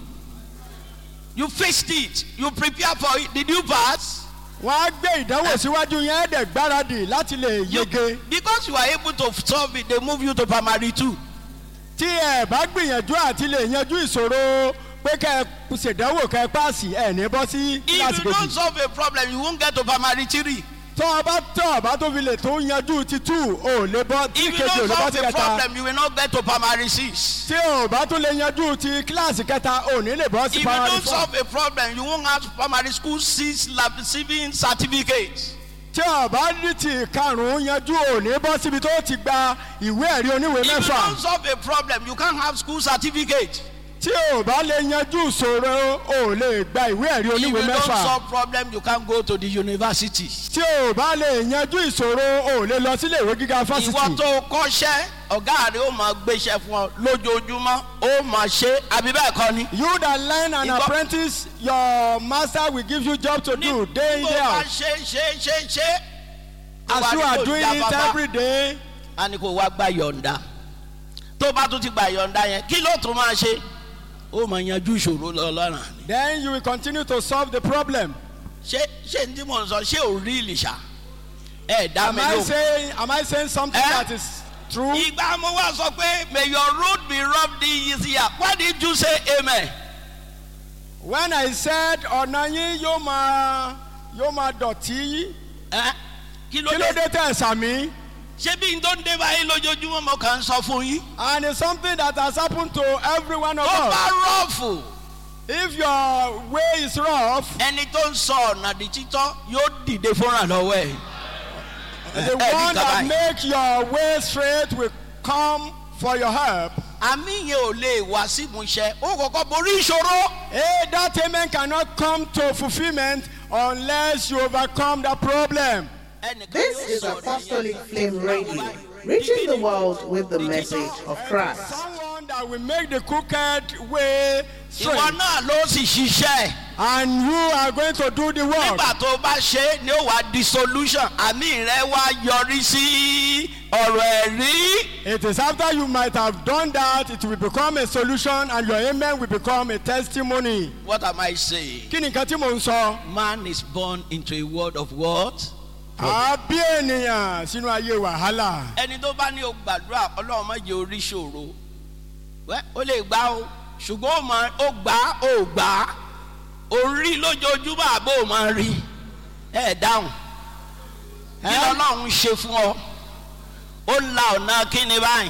You faced it. You prepared for it. Did you pass? Wọ́n á gbé ìdánwò síwájú yẹn ẹ̀dẹ̀ gbáradì láti lè yege. Because you are able to solve it, they move you to primary 2. Tí ẹ bá gbìyànjú àti lè yanjú ìṣòro pé kẹ́ ẹ ṣèdánwò kẹ́ ẹ páàsì ẹ̀ ní bọ́ sí kíláàsì If you don't kejì. solve a problem, you won't get to primary 3. Tọ́ ọba tó fi lè tó yanjú ti 2 ò lè bọ́ tí If you kejì ò don't lè bọ́ solve sí a kẹta. problem, you will not get to primary 6. Tí ò bá tún lè yanjú ti kíláàsì kẹta ò ní lè bọ́ If sí you primary don't 4. solve a problem, you won't have primary school 6 receiving certificates. Tí ọba ní ti karùn-ún yanjú ò ní bọ́ síbi tó ti gba ìwé ẹ̀rí oníwèé If you mẹ́fà. don't solve a problem, you can't have school certificate. Tí ò bá lè yanjú ìṣòro ò lè gba ìwé ẹ̀rí If oníwèé you don't mẹ́fà. solve problem, you can't go to the university. Tí ò bá lè yanjú ìṣòro ò lè lọ sílé ìwé gíga Ìwọ fásitì. tó kọ́ṣẹ́, ọ̀gá rẹ̀ ó máa gbéṣẹ́ fún ọ lójoojúmọ́, ó máa ṣe, àbí bẹ́ẹ̀ kọ́ ni? You that learn an Ìwọ- apprentice, your master will give you job to do day in day Bá out. ṣe. As you are doing it every day, A ní kó wá gba yọ̀ǹda. Tó bá tún ti gba yọ̀ǹda yẹn, kí ló tún máa ṣe? Ó máa yanjú ìṣòro lọ́ràn. then you will continue to solve the problem. Ṣé ní tí mò ń sọ, ṣé ò rí ìlìṣà? Ẹ dá Am mi I lóhùn. saying something that is true? Ìgbà mo wá sọ pé may your road be rough this year. Why did you say amen? When I said ọ̀nà yín yóò máa dọ̀tí, Kí ló kí ló dé? dé tẹ̀ sàmí? Ṣé bí n tó ń dé báyìí lójoojúmọ́ mo kàn ń sọ fún yín? And it's something that has happened to every one of Tó us. bá rọ́ọ̀fù, If your way is rough, ẹni tó ń sọ ọ̀nà di títọ́ yóò dìde fúnra lọ́wọ́ ẹ̀. the one that make your way straight will come for your help. àmì yẹn ò lè wá sí ìmúṣẹ ó kọ́kọ́ borí ìṣòro. Hey, that amen cannot come to fulfillment unless you overcome the problem. This is Apostolic Flame Radio, reaching the world with the message of Christ. Someone that will make the crooked way straight. ìwọ náà ló sì ṣiṣẹ́. And you are going to do the work. nígbà tó bá ṣe ni ó wá di solution àmì rẹ wá yọrí sí ọ̀rọ̀ ẹ̀rí. It is after you might have done that, it will become a solution and your amen will become a testimony. What am I saying? Kí ni nǹkan tí mò ń sọ? Man is born into a world of what? A bí ènìyàn sínú ayé wàhálà. ẹni tó bá ní o gbàdúrà ọlọ́run má jẹ́ orí ṣòro ó lè gbà ó ṣùgbọ́n ó gbà ó gbà orí lójoojúmọ́ àbó ò máa rí ẹ̀ dáhùn kí lọ́lọ́run ṣe fún ọ ó la ọ̀nà kíni báyìí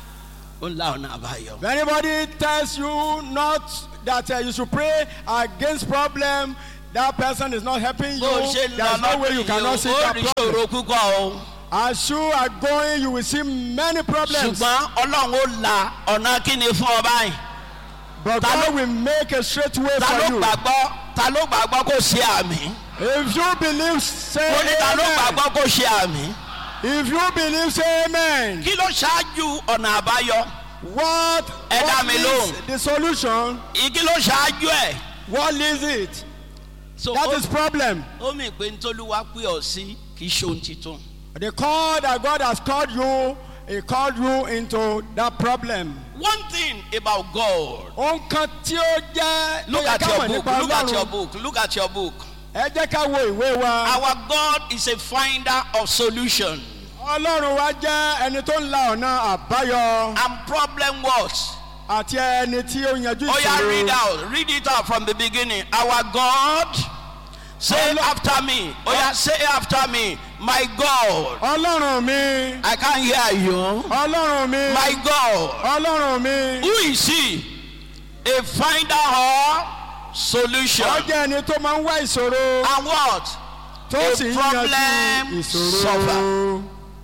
ó la ọ̀nà àbáyọ. If anybody tells you not that you should pray against problem, that person is not helping you. bó ṣe There's no way you cannot see ó that rí problem. ṣòro púpọ̀ o. As you are going, you will see many problems. ṣùgbọ́n ọlọ́run ó la ọ̀nà kíni fún ọ báyìí. But God will make a straight way ta for ló you. gbàgbọ́ kó ṣe àmì. If you believe, say ó ní ta ló amen. gbàgbọ́ kó ṣe àmì. If you believe, say amen. kí ló ṣáájú ọ̀nà àbáyọ? What dá mi is lóhùn. the solution? kí ló ṣáájú ẹ̀? What is it? so That is problem. ó mì pé ntọ́lúwa pé ọ sí kì í ṣe ohun titun. The call that God has called you, He called you into that problem. one thing about God. Ohun kan tí ó jẹ́ look tó yẹ at ká your mọ̀ book nípa look at your Ọlọ́run. book look at your book. Ẹ jẹ́ ká wo ìwé wa. our God is a finder of solution. Ọlọ́run wa jẹ́ ẹni tó ń la ọ̀nà àbáyọ and problem was. àti ẹni tí ó yanjú oh yeah, ìṣòro. read it out from the beginning. Our God. Say after me. Oh yeah, say after me. My God. Ọlọ́run mi. I can't hear you. Ọlọ́run mi. My God. Ọlọ́run mi. Who is he? A finder of solution. Ó jẹ́ ẹni tó máa ń wá ìṣòro And what? tó A sì ń problem yanjú ìṣòro. solver.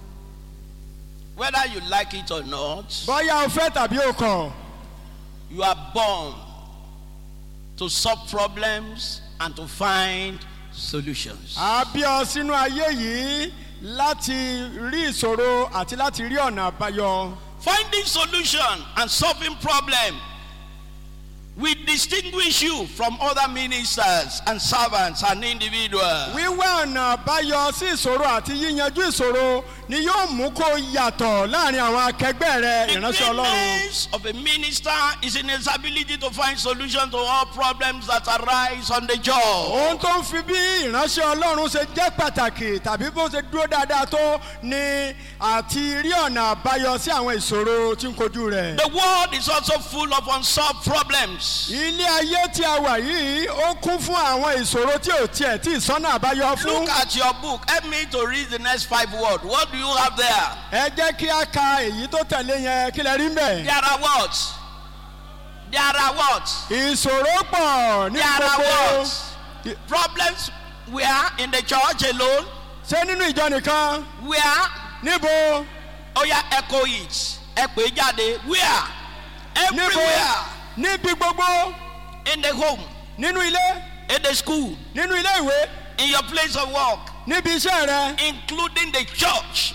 Whether you like it or not, Bóyá o fẹ́ tàbí o kọ̀, you are born to solve problems and to find solutions. a bí ọ sínú ayé yìí láti rí ìṣòro àti láti rí ọ̀nà àbáyọ. Finding solution and solving problem will distinguish you from other ministers and servants and individuals. Wíwá ọ̀nà àbáyọ sí ìṣòro àti yíyanjú ìṣòro ni yóò mú kó yàtọ̀ láàrin àwọn akẹgbẹ́ rẹ The ìránṣẹ́ Ọlọ́run. greatness of a minister is in his ability to find solutions to all problems that arise on the job. Ohun tó ń fi bí ìránṣẹ́ Ọlọ́run ṣe jẹ́ pàtàkì tàbí bó ṣe dúró dáadáa tó ni àti rí ọ̀nà àbáyọ sí àwọn ìṣòro tí ń kojú rẹ̀. The world is also full of unsolved problems. Ilé ayé tí a wà yìí ó kún fún àwọn ìṣòro tí ò tiẹ̀ tí ìsọ́nà àbáyọ fún. Look at your book. Help me to read the next 5 words. What do you have there? Ẹ jẹ́ kí a ka èyí tó tẹ̀lé yẹn kí lẹ rí mbẹ̀. There are what? There are what? Ìṣòro pọ̀ ní There are gbogbo. what? Problems where in the church alone? Ṣé nínú ìjọ nìkan? Where? Níbo? Oh yeah, echo it. Ẹ pè jáde. Where? Níbo? Everywhere. Níbi gbogbo. In the home, Nínú ilé. in the school, Nínú ilé ìwé. in your place of work, Níbi iṣẹ́ rẹ. including the church.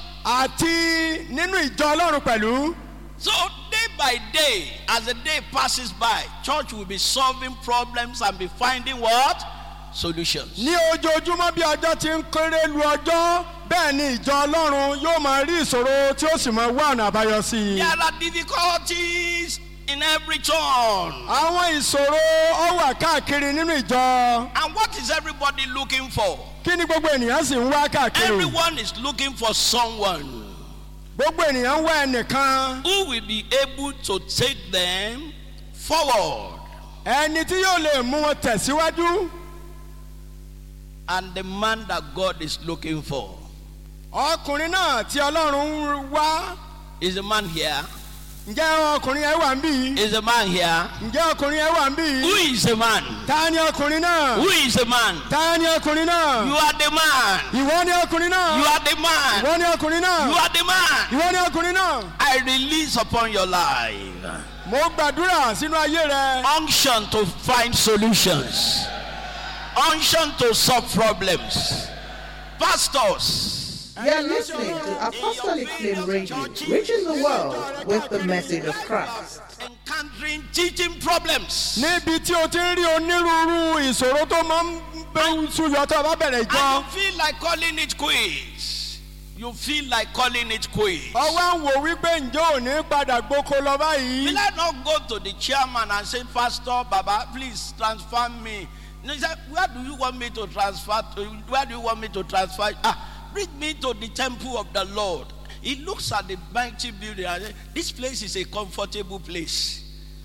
Àti nínú ìjọ Ọlọ́run pẹ̀lú. So day by day, as the day passes by, church will be solving problems and be finding what? Solutions. Ní ojoojúmọ́ bí ọjọ́ ti ń kéré lu ọjọ́, bẹ́ẹ̀ ni ìjọ Ọlọ́run yóò máa rí ìṣòro tí ó sì máa wá ọ̀nà àbáyọ sí i. There are difficulties in every turn. Àwọn ìṣòro ó wà káàkiri nínú ìjọ. And what is everybody looking for? Kí ni gbogbo ènìyàn sì ń wá káàkiri? Everyone is looking for someone Gbogbo ènìyàn ń wá ẹnìkan. who will be able to take them forward. Ẹni tí yóò lè mú wọn tẹ̀síwájú. And the man that God is looking for Ọkùnrin náà tí Ọlọ́run ń wá. is the man here. ǹjẹ́ ọkùnrin ẹ wà ń bí? Is the man here? ǹjẹ́ ọkùnrin ẹ wà ń bí? Who is the man? Ta ni ọkùnrin náà? Who is the man? Ta ni ọkùnrin náà? You are the man. Ìwọ ni ọkùnrin náà. You are the man. Ìwọ ni ọkùnrin náà. You are the man. Ìwọ ni ọkùnrin náà. I release upon your life Mo gbàdúrà sínú ayé rẹ. unction to find solutions, unction to solve problems. Pastors, You are listening to Apostolic Flame Radio, reaching the world with the message of Christ. encountering teaching problems. Níbi tí o ti ń rí onírúurú ìṣòro tó máa ń bẹ́ ṣúyọ tó o bá bẹ̀rẹ̀ And ìjọ. you feel like calling it quits. You feel like calling it quits. Ọwọ́ ń wò wípé ǹjẹ́ ò ní padà gboko lọ báyìí. Will I not go to the chairman and say, Pastor Baba, please transfer me? No, he said, where do you want me to transfer to? Where do you want me to transfer? Bring me to the temple of the Lord. He looks at the mighty building and says, this place is a comfortable place.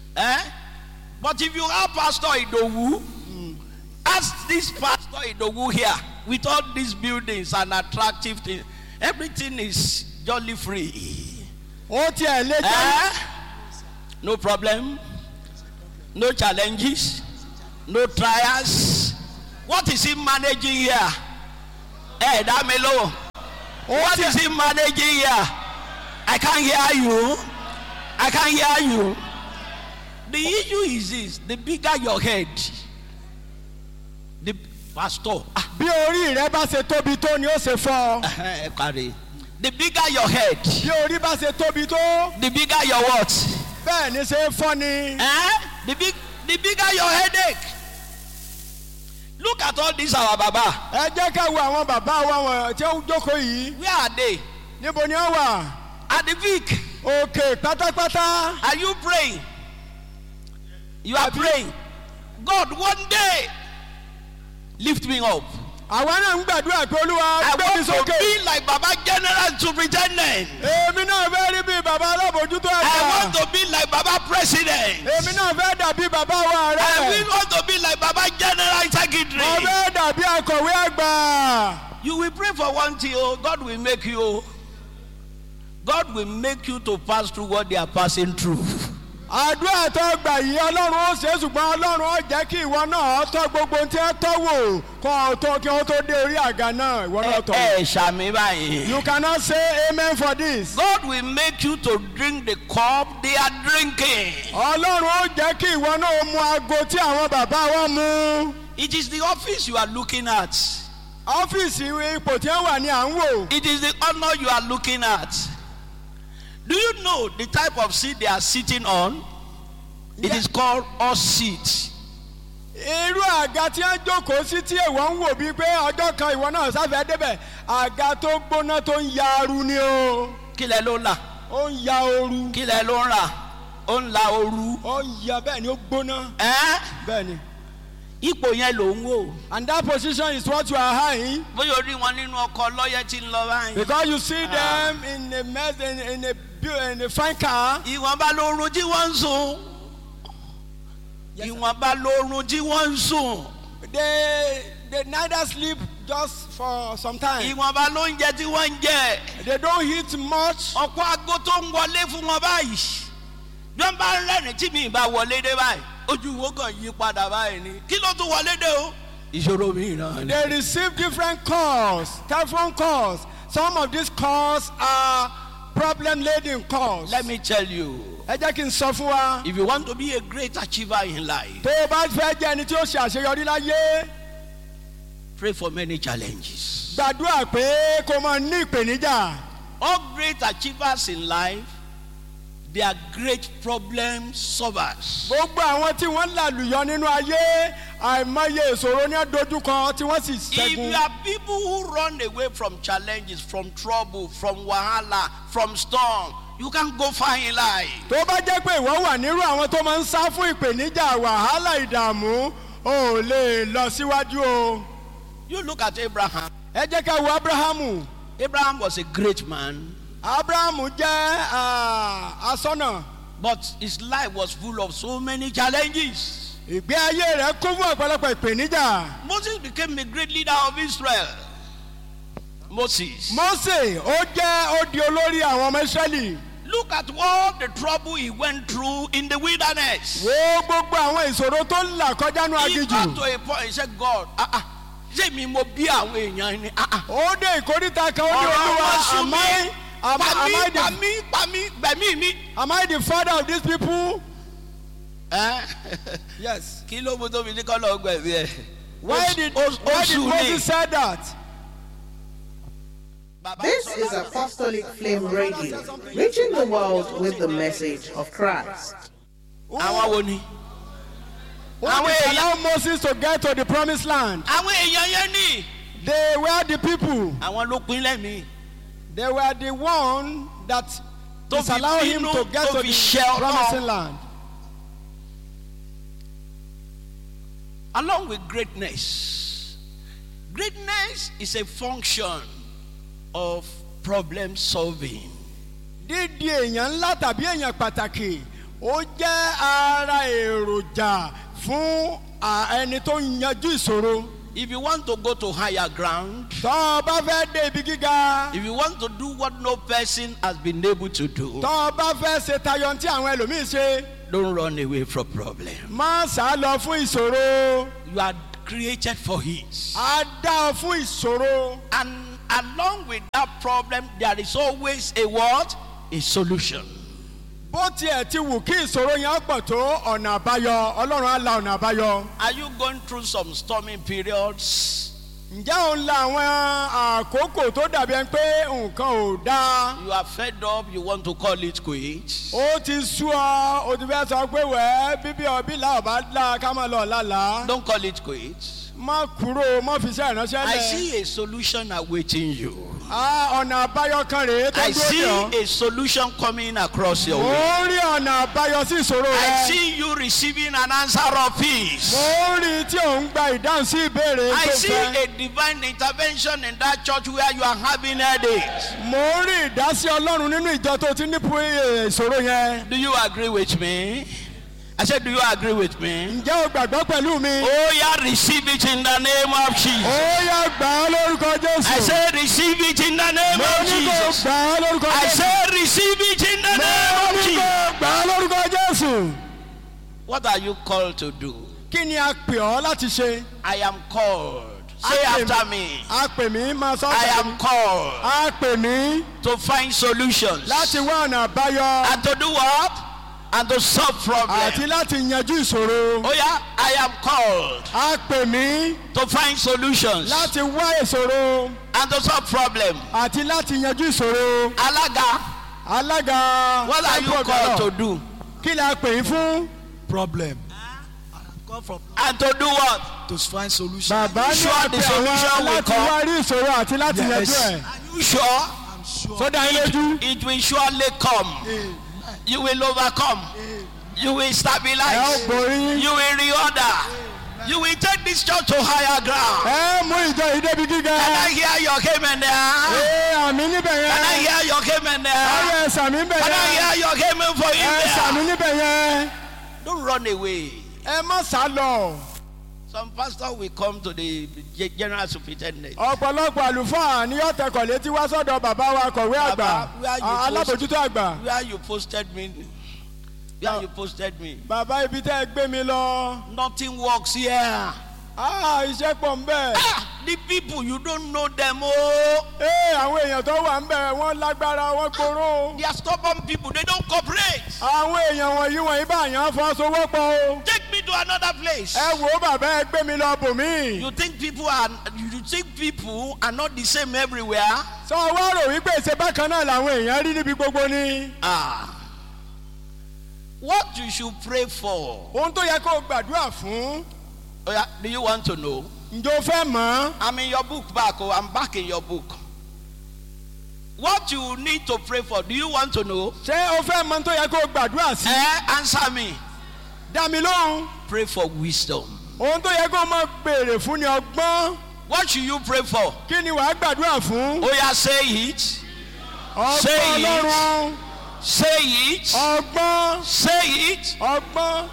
But if you have Pastor Idowu, ask this Pastor Idowu here, with all these buildings and attractive things, everything is jolly free. Ó tiẹ̀ lé jẹ́. No problem, no challenges, no trials. What is he managing here? Damelo. What is he managing here? I can't hear you. I can't hear you. The issue is this: the bigger your head, the pastor. Bí orí rẹ bá ṣe tóbi tó ni ó ṣe fọ́. The bigger your head, Bí orí bá ṣe tóbi tó, the bigger your what? bẹ́ẹ̀ ni ṣe fọ́ ni. The bigger your headache. Look at all this our Baba. Ẹ jẹ́ ká wo àwọn bàbá wa wọ̀n tí ó jókòó yìí. Where are they? Níbo ni ó wà? At the peak. Òkè pátápátá. Are you praying? You are praying. God, one day, lift me up. Àwa náà ń gbàdúrà pé Olúwa I gbé mi want to sókè. be like Baba General Superintendent. Èmi náà fẹ́ rí bí bàbá alábòjútó I ẹ̀ka. want to be like Baba President. Èmi náà fẹ́ dàbí bàbá wa I rẹ̀. want to be like Baba General Mo Secretary. fẹ́ dàbí akọ̀wé àgbà. You will pray for one thing, oh, God will make you. God will make you to pass through what they are passing through. Àdúrà tó gbà yìí Ọlọ́run ó ṣe é ṣùgbọ́n Ọlọ́run ó jẹ́ kí ìwọ náà tọ́ gbogbo ohun tí ẹ tọ́ wò kó o tó kí wọ́n tó dé orí àga náà ìwọ náà tọ́. Ṣàmì báyìí. You cannot say amen for this. God will make you to drink the cup they are drinking. Ọlọ́run ó jẹ́ kí ìwọ náà mu ago tí àwọn bàbá wa mu. It is the office you are looking at. Ọ́fíìsì ipò tí ó wà ní à ń wò. It is the honor you are looking at. Do you know the type of seat they are sitting on? It is called horse seat. Irú àga tí wọ́n jókòó sí tí èèwọ̀ ń wò bíi pé ọjọ́ kan ìwọ náà sáfẹ́ débẹ̀ àga tó gbóná tó ń ya aru ni o. Kílẹ̀ ló ń là? Ó ń ya oru. Kílẹ̀ ló ń rà? Ó ń la ooru. Ó ń ya bẹ́ẹ̀ ni ó gbóná. Bẹ́ẹ̀ ni. Ipò yẹn ló ń wò. And that position is what you are high. Bóyá orí wọn nínú ọkọ̀ lọ́yẹ̀ tí ń lọ báyìí. Because you see them in a mess in a fine car. Ìwọ̀nba lóorun tí wọ́n ń sùn. Ìwọ̀nba lóorun tí wọ́n ń sùn. They neither sleep just for some time. Ìwọ̀nba lóúnjẹ tí wọ́n ń jẹ. They don't eat much. Ọ̀pọ̀ aago tó ń wọlé fún wọn báyìí. Bí wọ́n bá ń rẹ́rìn tí mi bá wọlé dé báyìí. Ojú wo kàn yí padà báyìí ni. Kí ló tún wọlé dé o? Ìṣòro mi náà ni. They receive different calls, telephone calls. Some of these calls are problem-laden calls. Let me tell you. Ẹ jẹ́ kí n sọ fún wa. If you want to be a great achiever in life, Tó o bá fẹ́ jẹ́ ẹni tí ó ṣe àṣeyọrí láyé, pray for many challenges. gbàdúrà pé kó máa ní ìpèníjà. All great achievers in life, they are great problem solvers. Gbogbo àwọn tí wọ́n làlùyọ nínú ayé àìmọye ìṣòro ní àdójúkọ tí wọ́n sì If ṣẹ́gun. you are people who run away from challenges, from trouble, from wahala, from storm, you can't go far in life. Tó bá jẹ́ pé ìwọ wà nírú àwọn tó máa ń sá fún ìpèníjà wàhálà ìdààmú, o ò lè lọ síwájú o. You look at Abraham. Ẹ jẹ́ ká wo Ábúráhámù. Abraham was a great man, Ábúráhámù jẹ́ asọ́nà. but his life was full of so many challenges. Ìgbé ayé rẹ̀ kún fún ọ̀pọ̀lọpọ̀ ìpèníjà. Moses became a great leader of Israel. Moses. Mósè ó di olórí àwọn ọmọ Ísírẹ́lì. Look at all the trouble he went through in the wilderness. wo gbogbo àwọn ìṣòro tó ń là kọjá ní He got aginjù. to a point, he said, God, ṣé mi mo bí àwọn èèyàn ni? ó dé ìkórìtà kan ó ní olúwa am I the father of these people? Yes. Kí ló mú tóbi ní kọ́lọ̀ ọgbẹ̀bí ẹ̀? Why did Moses say that? This is Apostolic Flame Radio, reaching the world with the message of Christ. Àwọn wo ni? Who allow Moses to get to the promised land? Àwọn èèyàn yẹn ni. They were the people. Àwọn ló pín lẹ́mìí. They were the one that disallowed him to get to the promised land. Along with greatness, greatness is a function of problem solving. Dídi èèyàn ńlá tàbí èèyàn pàtàkì ó jẹ́ ara èròjà fún ẹni tó ń yanjú ìṣòro. If you want to go to higher ground, tó o bá fẹ́ dé ibi gíga. if you want to do what no person has been able to do, tó o bá fẹ́ ṣe tayọ tí àwọn ẹlòmíì ṣe. don't run away from problem. má sá lọ fún ìṣòro. You are created for it. a dá ọ fún ìṣòro. And along with that problem, there is always a what? A solution. bó tiẹ̀ ti wù kí ìṣòro yẹn pọ̀ tó ọ̀nà àbáyọ ọlọ́run á la ọ̀nà àbáyọ. Are you going through some stormy periods? ǹjẹ́ ò ń la àwọn àkókò tó dàbí ẹni pé nǹkan ò dáa. You are fed up, you want to call it quits. ó ti sú ọ ó ti fẹ́ sọ pé wẹ́ẹ́ bíbí ọbí là ọba dá ká má lọ lálàá. Don't call it quits. má kúrò má fi iṣẹ́ ìránṣẹ́ lẹ̀. I see a solution awaiting you. ọ̀nà àbáyọ kan rèé tó I ń dúró see yàn. a solution coming across your way. mo rí ọ̀nà àbáyọ sí ìṣòro rẹ. I see you receiving an answer of peace. mo rí tí ò ń gba ìdáhùn sí ìbéèrè I tó see fẹ́. a divine intervention in that church where you are having headaches. mo rí ìdásí ọlọ́run nínú ìjọ tó ti ní ìṣòro yẹn. Do you agree with me? I said, do you agree with me? ǹjẹ́ o gbàgbọ́ pẹ̀lú mi? Oh, yeah, receive it in the name of Jesus. ó yá gbà á lórúkọ Jésù. I said, receive it in the name mo of ní kó Jesus. gbà á lórúkọ I Jésù. said, receive it in the mo name of ní kó Jesus. gbà á lórúkọ Jésù. What are you called to do? kí ni a pè ọ́ láti ṣe? I am called. Say after me. a pè mí máa sọ I pé am called a pè mí to find solutions. láti wá ọ̀nà àbáyọ And to do what? And to solve problems. àti láti yanjú ìṣòro. Oh yeah, I am called a pè mí to find solutions láti wá ìṣòro and to solve problems. àti láti yanjú ìṣòro. Alaga, alága what are you called to do? kí la pè é fún? Problem. Come from And to do what? to find solution. bàbá ní Sure, àpè the solution àwọn will láti come. wá rí ìṣòro àti láti Yes. yanjú ẹ̀. Are you sure? I'm sure. sódà yín lójú. It will surely come. You will overcome. You will ẹ ó stabilize. borí. You will reorder. You will take this church to higher ground. ẹ mú ìjọ yìí débi gíga. Can I hear your amen there? àmì níbẹ̀ Can I yẹn. hear your amen there? ayé sàmì níbẹ̀ Can I yẹn. hear your amen for you ẹ sàmì there? níbẹ̀ yẹn. Don't run away. ẹ má sá lọ. Some pastor will come to the general superintendent. ọ̀pọ̀lọpọ̀ àlùfáà ni yóò tẹkọ̀ létí wá sọ́dọ̀ bàbá wa kọ̀wé àgbà Baba, where you alábòjútó àgbà. Where you posted me? Where you posted me? bàbá ibi tẹ́ ẹ gbé mi lọ. Nothing works here. iṣẹ́ pọ̀ ń bẹ̀. The people, you don't know them. Oh, àwọn èèyàn tó wà ń bẹ̀ wọ́n lágbára wọ́n gbóró. they are stubborn people. They don't cooperate. àwọn èèyàn wọ̀nyí bá yàn fọwọ́sowọ́pọ̀ o. Take me to another place. ẹ wò ó bàbá ẹ gbé mi lọ bòmí. You think people are not the same everywhere? sọ wá rò wípé ìṣe bákan náà làwọn èèyàn rí níbi gbogbo ni. What you should pray for? ohun tó yẹ kó o gbàdúrà fún. Oh, yeah. Do you want to know? ǹjẹ́ o fẹ́ mọ̀? I'm in your book back. Oh, I'm back in your book. What you need to pray for? Do you want to know? ṣé o fẹ́ mọ̀ tó yẹ kó o gbàdúrà sí? Answer me. dá mi lóhùn. Pray for wisdom. ohun tó yẹ kó o máa béèrè fún ni ọgbọ́n. What should you pray for? kí ni wàá gbàdúrà fún? Oh yeah, say it. ọgbọ́n Say it. ọlọ́run. Say it. ọgbọ́n. Say it. ọgbọ́n.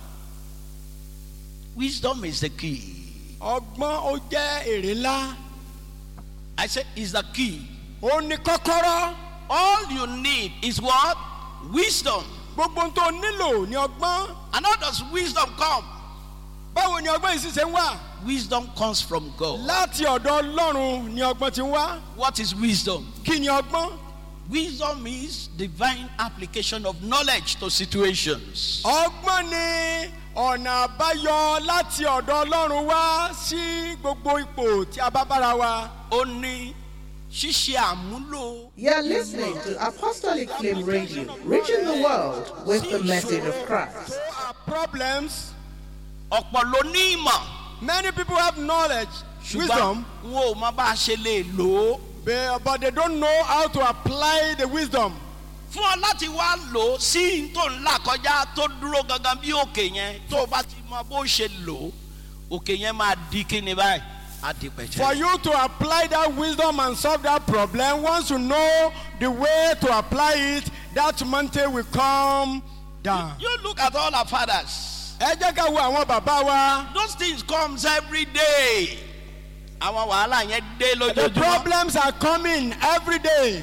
Wisdom is the key. ọgbọ́n ó jẹ́ èrè ńlá. I said, is the key. ó ní kọ́kọ́rọ́. All you need is what? Wisdom. gbogbo ohun tó nílò ní ọgbọ́n. And how does wisdom come? báwo ni ọgbọ́n yìí sì ṣe ń wá. Wisdom comes from God. láti ọ̀dọ̀ ọlọ́run ni ọgbọ́n ti ń wá. What is wisdom? kí ni ọgbọ́n? Wisdom is divine application of knowledge to situations. ọgbọ́n ni ọ̀nà àbáyọ láti ọ̀dọ̀ ọlọ́run wá sí gbogbo ipò tí a bá bára wa. Ó ní ṣíṣe àmúlò. You're listening to Apostolic Flame Radio, reaching the world with the message of Christ. Our problems, Ọ̀pọ̀ ló ní ìmọ̀. many people have knowledge, Ṣùgbọ́n wisdom, wọn ò mọ bá a ṣe lè lò ó. but they don't know how to apply the wisdom. Fún ọ láti wá lò ó sí tó ń là kọjá tó dúró gangan bí òkè yẹn tó o bá ti mọ bó ṣe lò ó òkè yẹn máa di kíni báyìí á di pẹ̀tẹ́. For you to apply that wisdom and solve that problem, once you know the way to apply it, that mountain will come down. You look at all our fathers. Ẹ jẹ́ ká wo àwọn bàbá wa. Those things comes every day. Àwọn wàhálà yẹn dé The lójoojúmọ́. problems are coming every day.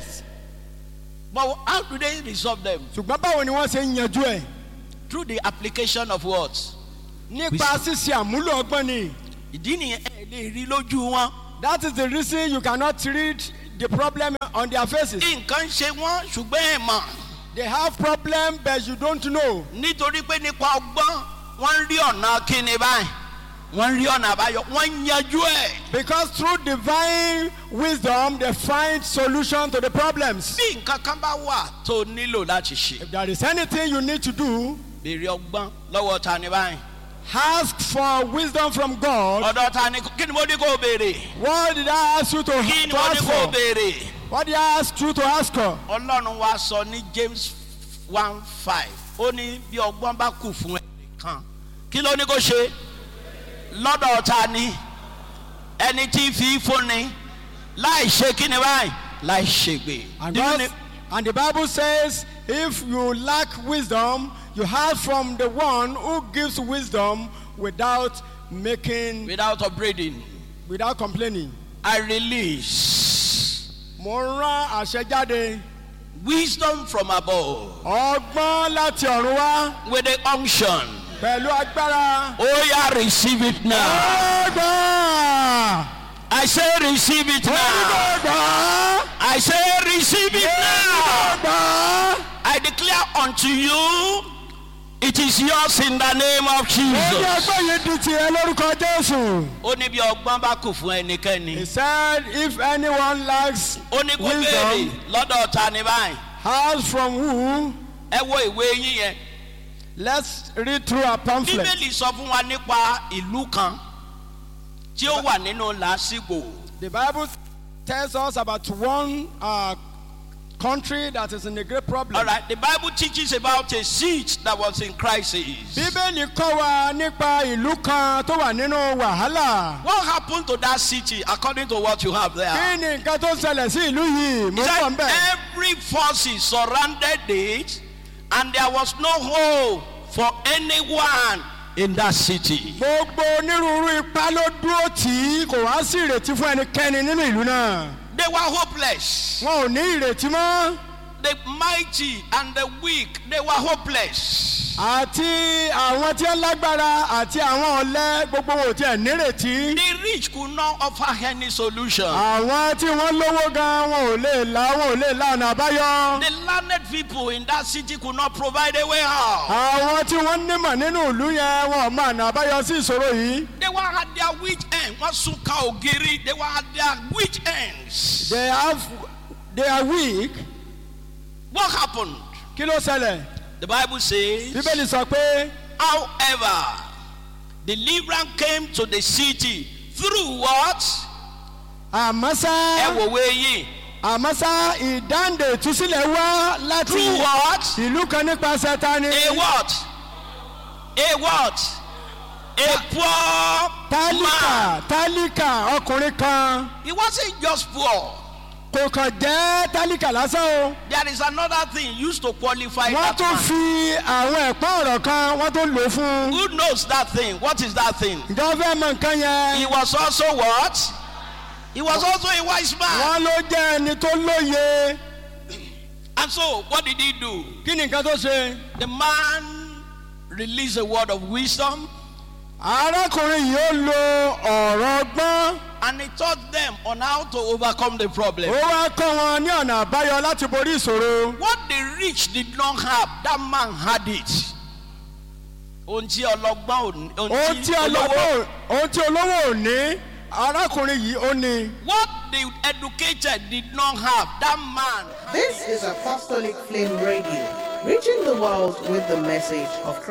But how do they resolve them? Ṣùgbọ́n báwo ni wọ́n ṣe ń yanjú ẹ̀? Through the application of what? Nípa ṣíṣe àmúlò ọgbọ́n ni. Ìdí nìyẹn ẹ lè rí lójú wọn. That is the reason you cannot read the problem on their faces. Nǹkan ṣe wọ́n ṣùgbọ́n ẹ̀ mọ̀. They have problem but you don't know. Nítorí pé nípa ọgbọ́n wọ́n rí ọ̀nà kíni báyìí. Wọ́n rí ọ̀nà àbáyọ. Wọ́n yanjú ẹ̀. Because through divine wisdom they find solution to the problems. Bí nǹkan kan bá wà tó nílò láti ṣe. If there is anything you need to do, Béèrè ọgbọ́n lọ́wọ́ ta ni báyìí. ask for wisdom from God. Ọ̀dọ̀ ta ni kí ni mo ní kó o béèrè? What did I ask you to Kí ni mo ní ask kó o for? béèrè? What did I ask you to ask for? Ọlọ́run wa sọ ní James 1:5 ó ní bí ọgbọ́n bá kù fún ẹnìkan kí ló ní kó ṣe lọ́dọ̀ ta ni ẹni tí fi fúnni láì ṣe kí ni báyìí láì ṣègbè. And the Bible says, if you lack wisdom, you have from the one who gives wisdom without Without upbraiding. without complaining. I release Mo rán àṣẹ jáde. wisdom from above Ọgbọ́n láti ọ̀run wá with the unction. pẹ̀lú agbára. Oh yeah, receive it now. Ọgbọ́n. I say receive it now. Ọgbọ́n. I say receive it now. Ọgbọ́n. I declare unto you, it is yours in the name of Ó ní Jesus. ọgbọ́n yìí di tiẹ̀ lórúkọ Jésù. Ó ní bí ọgbọ́n bá kù fún He ẹnikẹ́ni. said, if anyone lacks Ó ní kó béèrè wisdom, lọ́dọ̀ ta ni báyìí. ask from who? Ẹ wo ìwé yín yẹn. Let's read through our pamphlet. Bíbélì sọ fún wa nípa ìlú kan tí ó wà nínú làásìgbò. The Bible tells us about one country that is in a great problem. All right, the Bible teaches about a siege that was in crisis. Bíbélì kọ́ wa nípa ìlú kan tó wà nínú wàhálà. What happened to that city according to what you have there? Kí ni nǹkan tó ṣẹlẹ̀ sí ìlú yìí? Mo He ń bọ̀ said ń bẹ̀. every forces surrounded it, and there was no hope for anyone in that city. Gbogbo onírúurú ipá ló dúró tì í, kò wá sí ìrètí fún ẹnikẹ́ni nínú ìlú náà. They were hopeless. Wọn ò ní ìrètí mọ́. The mighty and the weak, they were hopeless. Àti àwọn tí ó lágbára àti àwọn ọ̀lẹ gbogbo wọn ò tiẹ̀ nírètí. The rich could not offer any solution. Àwọn tí wọ́n lówó gan wọn ò lè la ọ̀nà àbáyọ. The learned people in that city could not provide a way out. Àwọn tí wọ́n nímọ̀ nínú ìlú yẹn wọn ò mọ ọ̀nà àbáyọ sí ìṣòro yìí. They were at their witch end. Wọ́n sún ká ògiri. They were at their witch ends. They are weak. What happened? Kí ló ṣẹlẹ̀? The Bible says, Bíbélì sọ pé however, deliverance came to the city through what? àmọ́ Ẹ ṣá wò wé yìí. ìdáǹdè ìtúsílẹ̀ wá láti Through what? ìlú kan nípasẹ̀ ta ni? A what? A what? A poor man. Tálíkà ọkùnrin kan. He wasn't just poor. Kò kàn jẹ́ tálíkà lásán o. There is another thing used to qualify Wọ́n that tún man. fi àwọn ẹ̀pọ́n ọ̀rọ̀ kan wọ́n tún lò fún un. Who knows that thing? What is that thing? Ìjọba fẹ́ mọ nǹkan He yẹn. was also what? He was also a wise man. Wọ́n ló jẹ́ ẹni tó lóye. And so, what did he do? kí ni nǹkan tó ṣe? The man released a word of wisdom, arákùnrin yìí ó lo ọ̀rọ̀ ọgbọ́n. and he taught them on how to overcome the problem. ó wá kọ́ wọn ní ọ̀nà àbáyọ láti borí ìṣòro. What the rich did not have, that man had it. Ohun tí ọlọ́gbọ́n ò- ohun tí olówó ò ní arákùnrin yìí ó ní. What the educated did not have, that man had This is Apostolic Flame Radio, reaching the world with the message of Christ.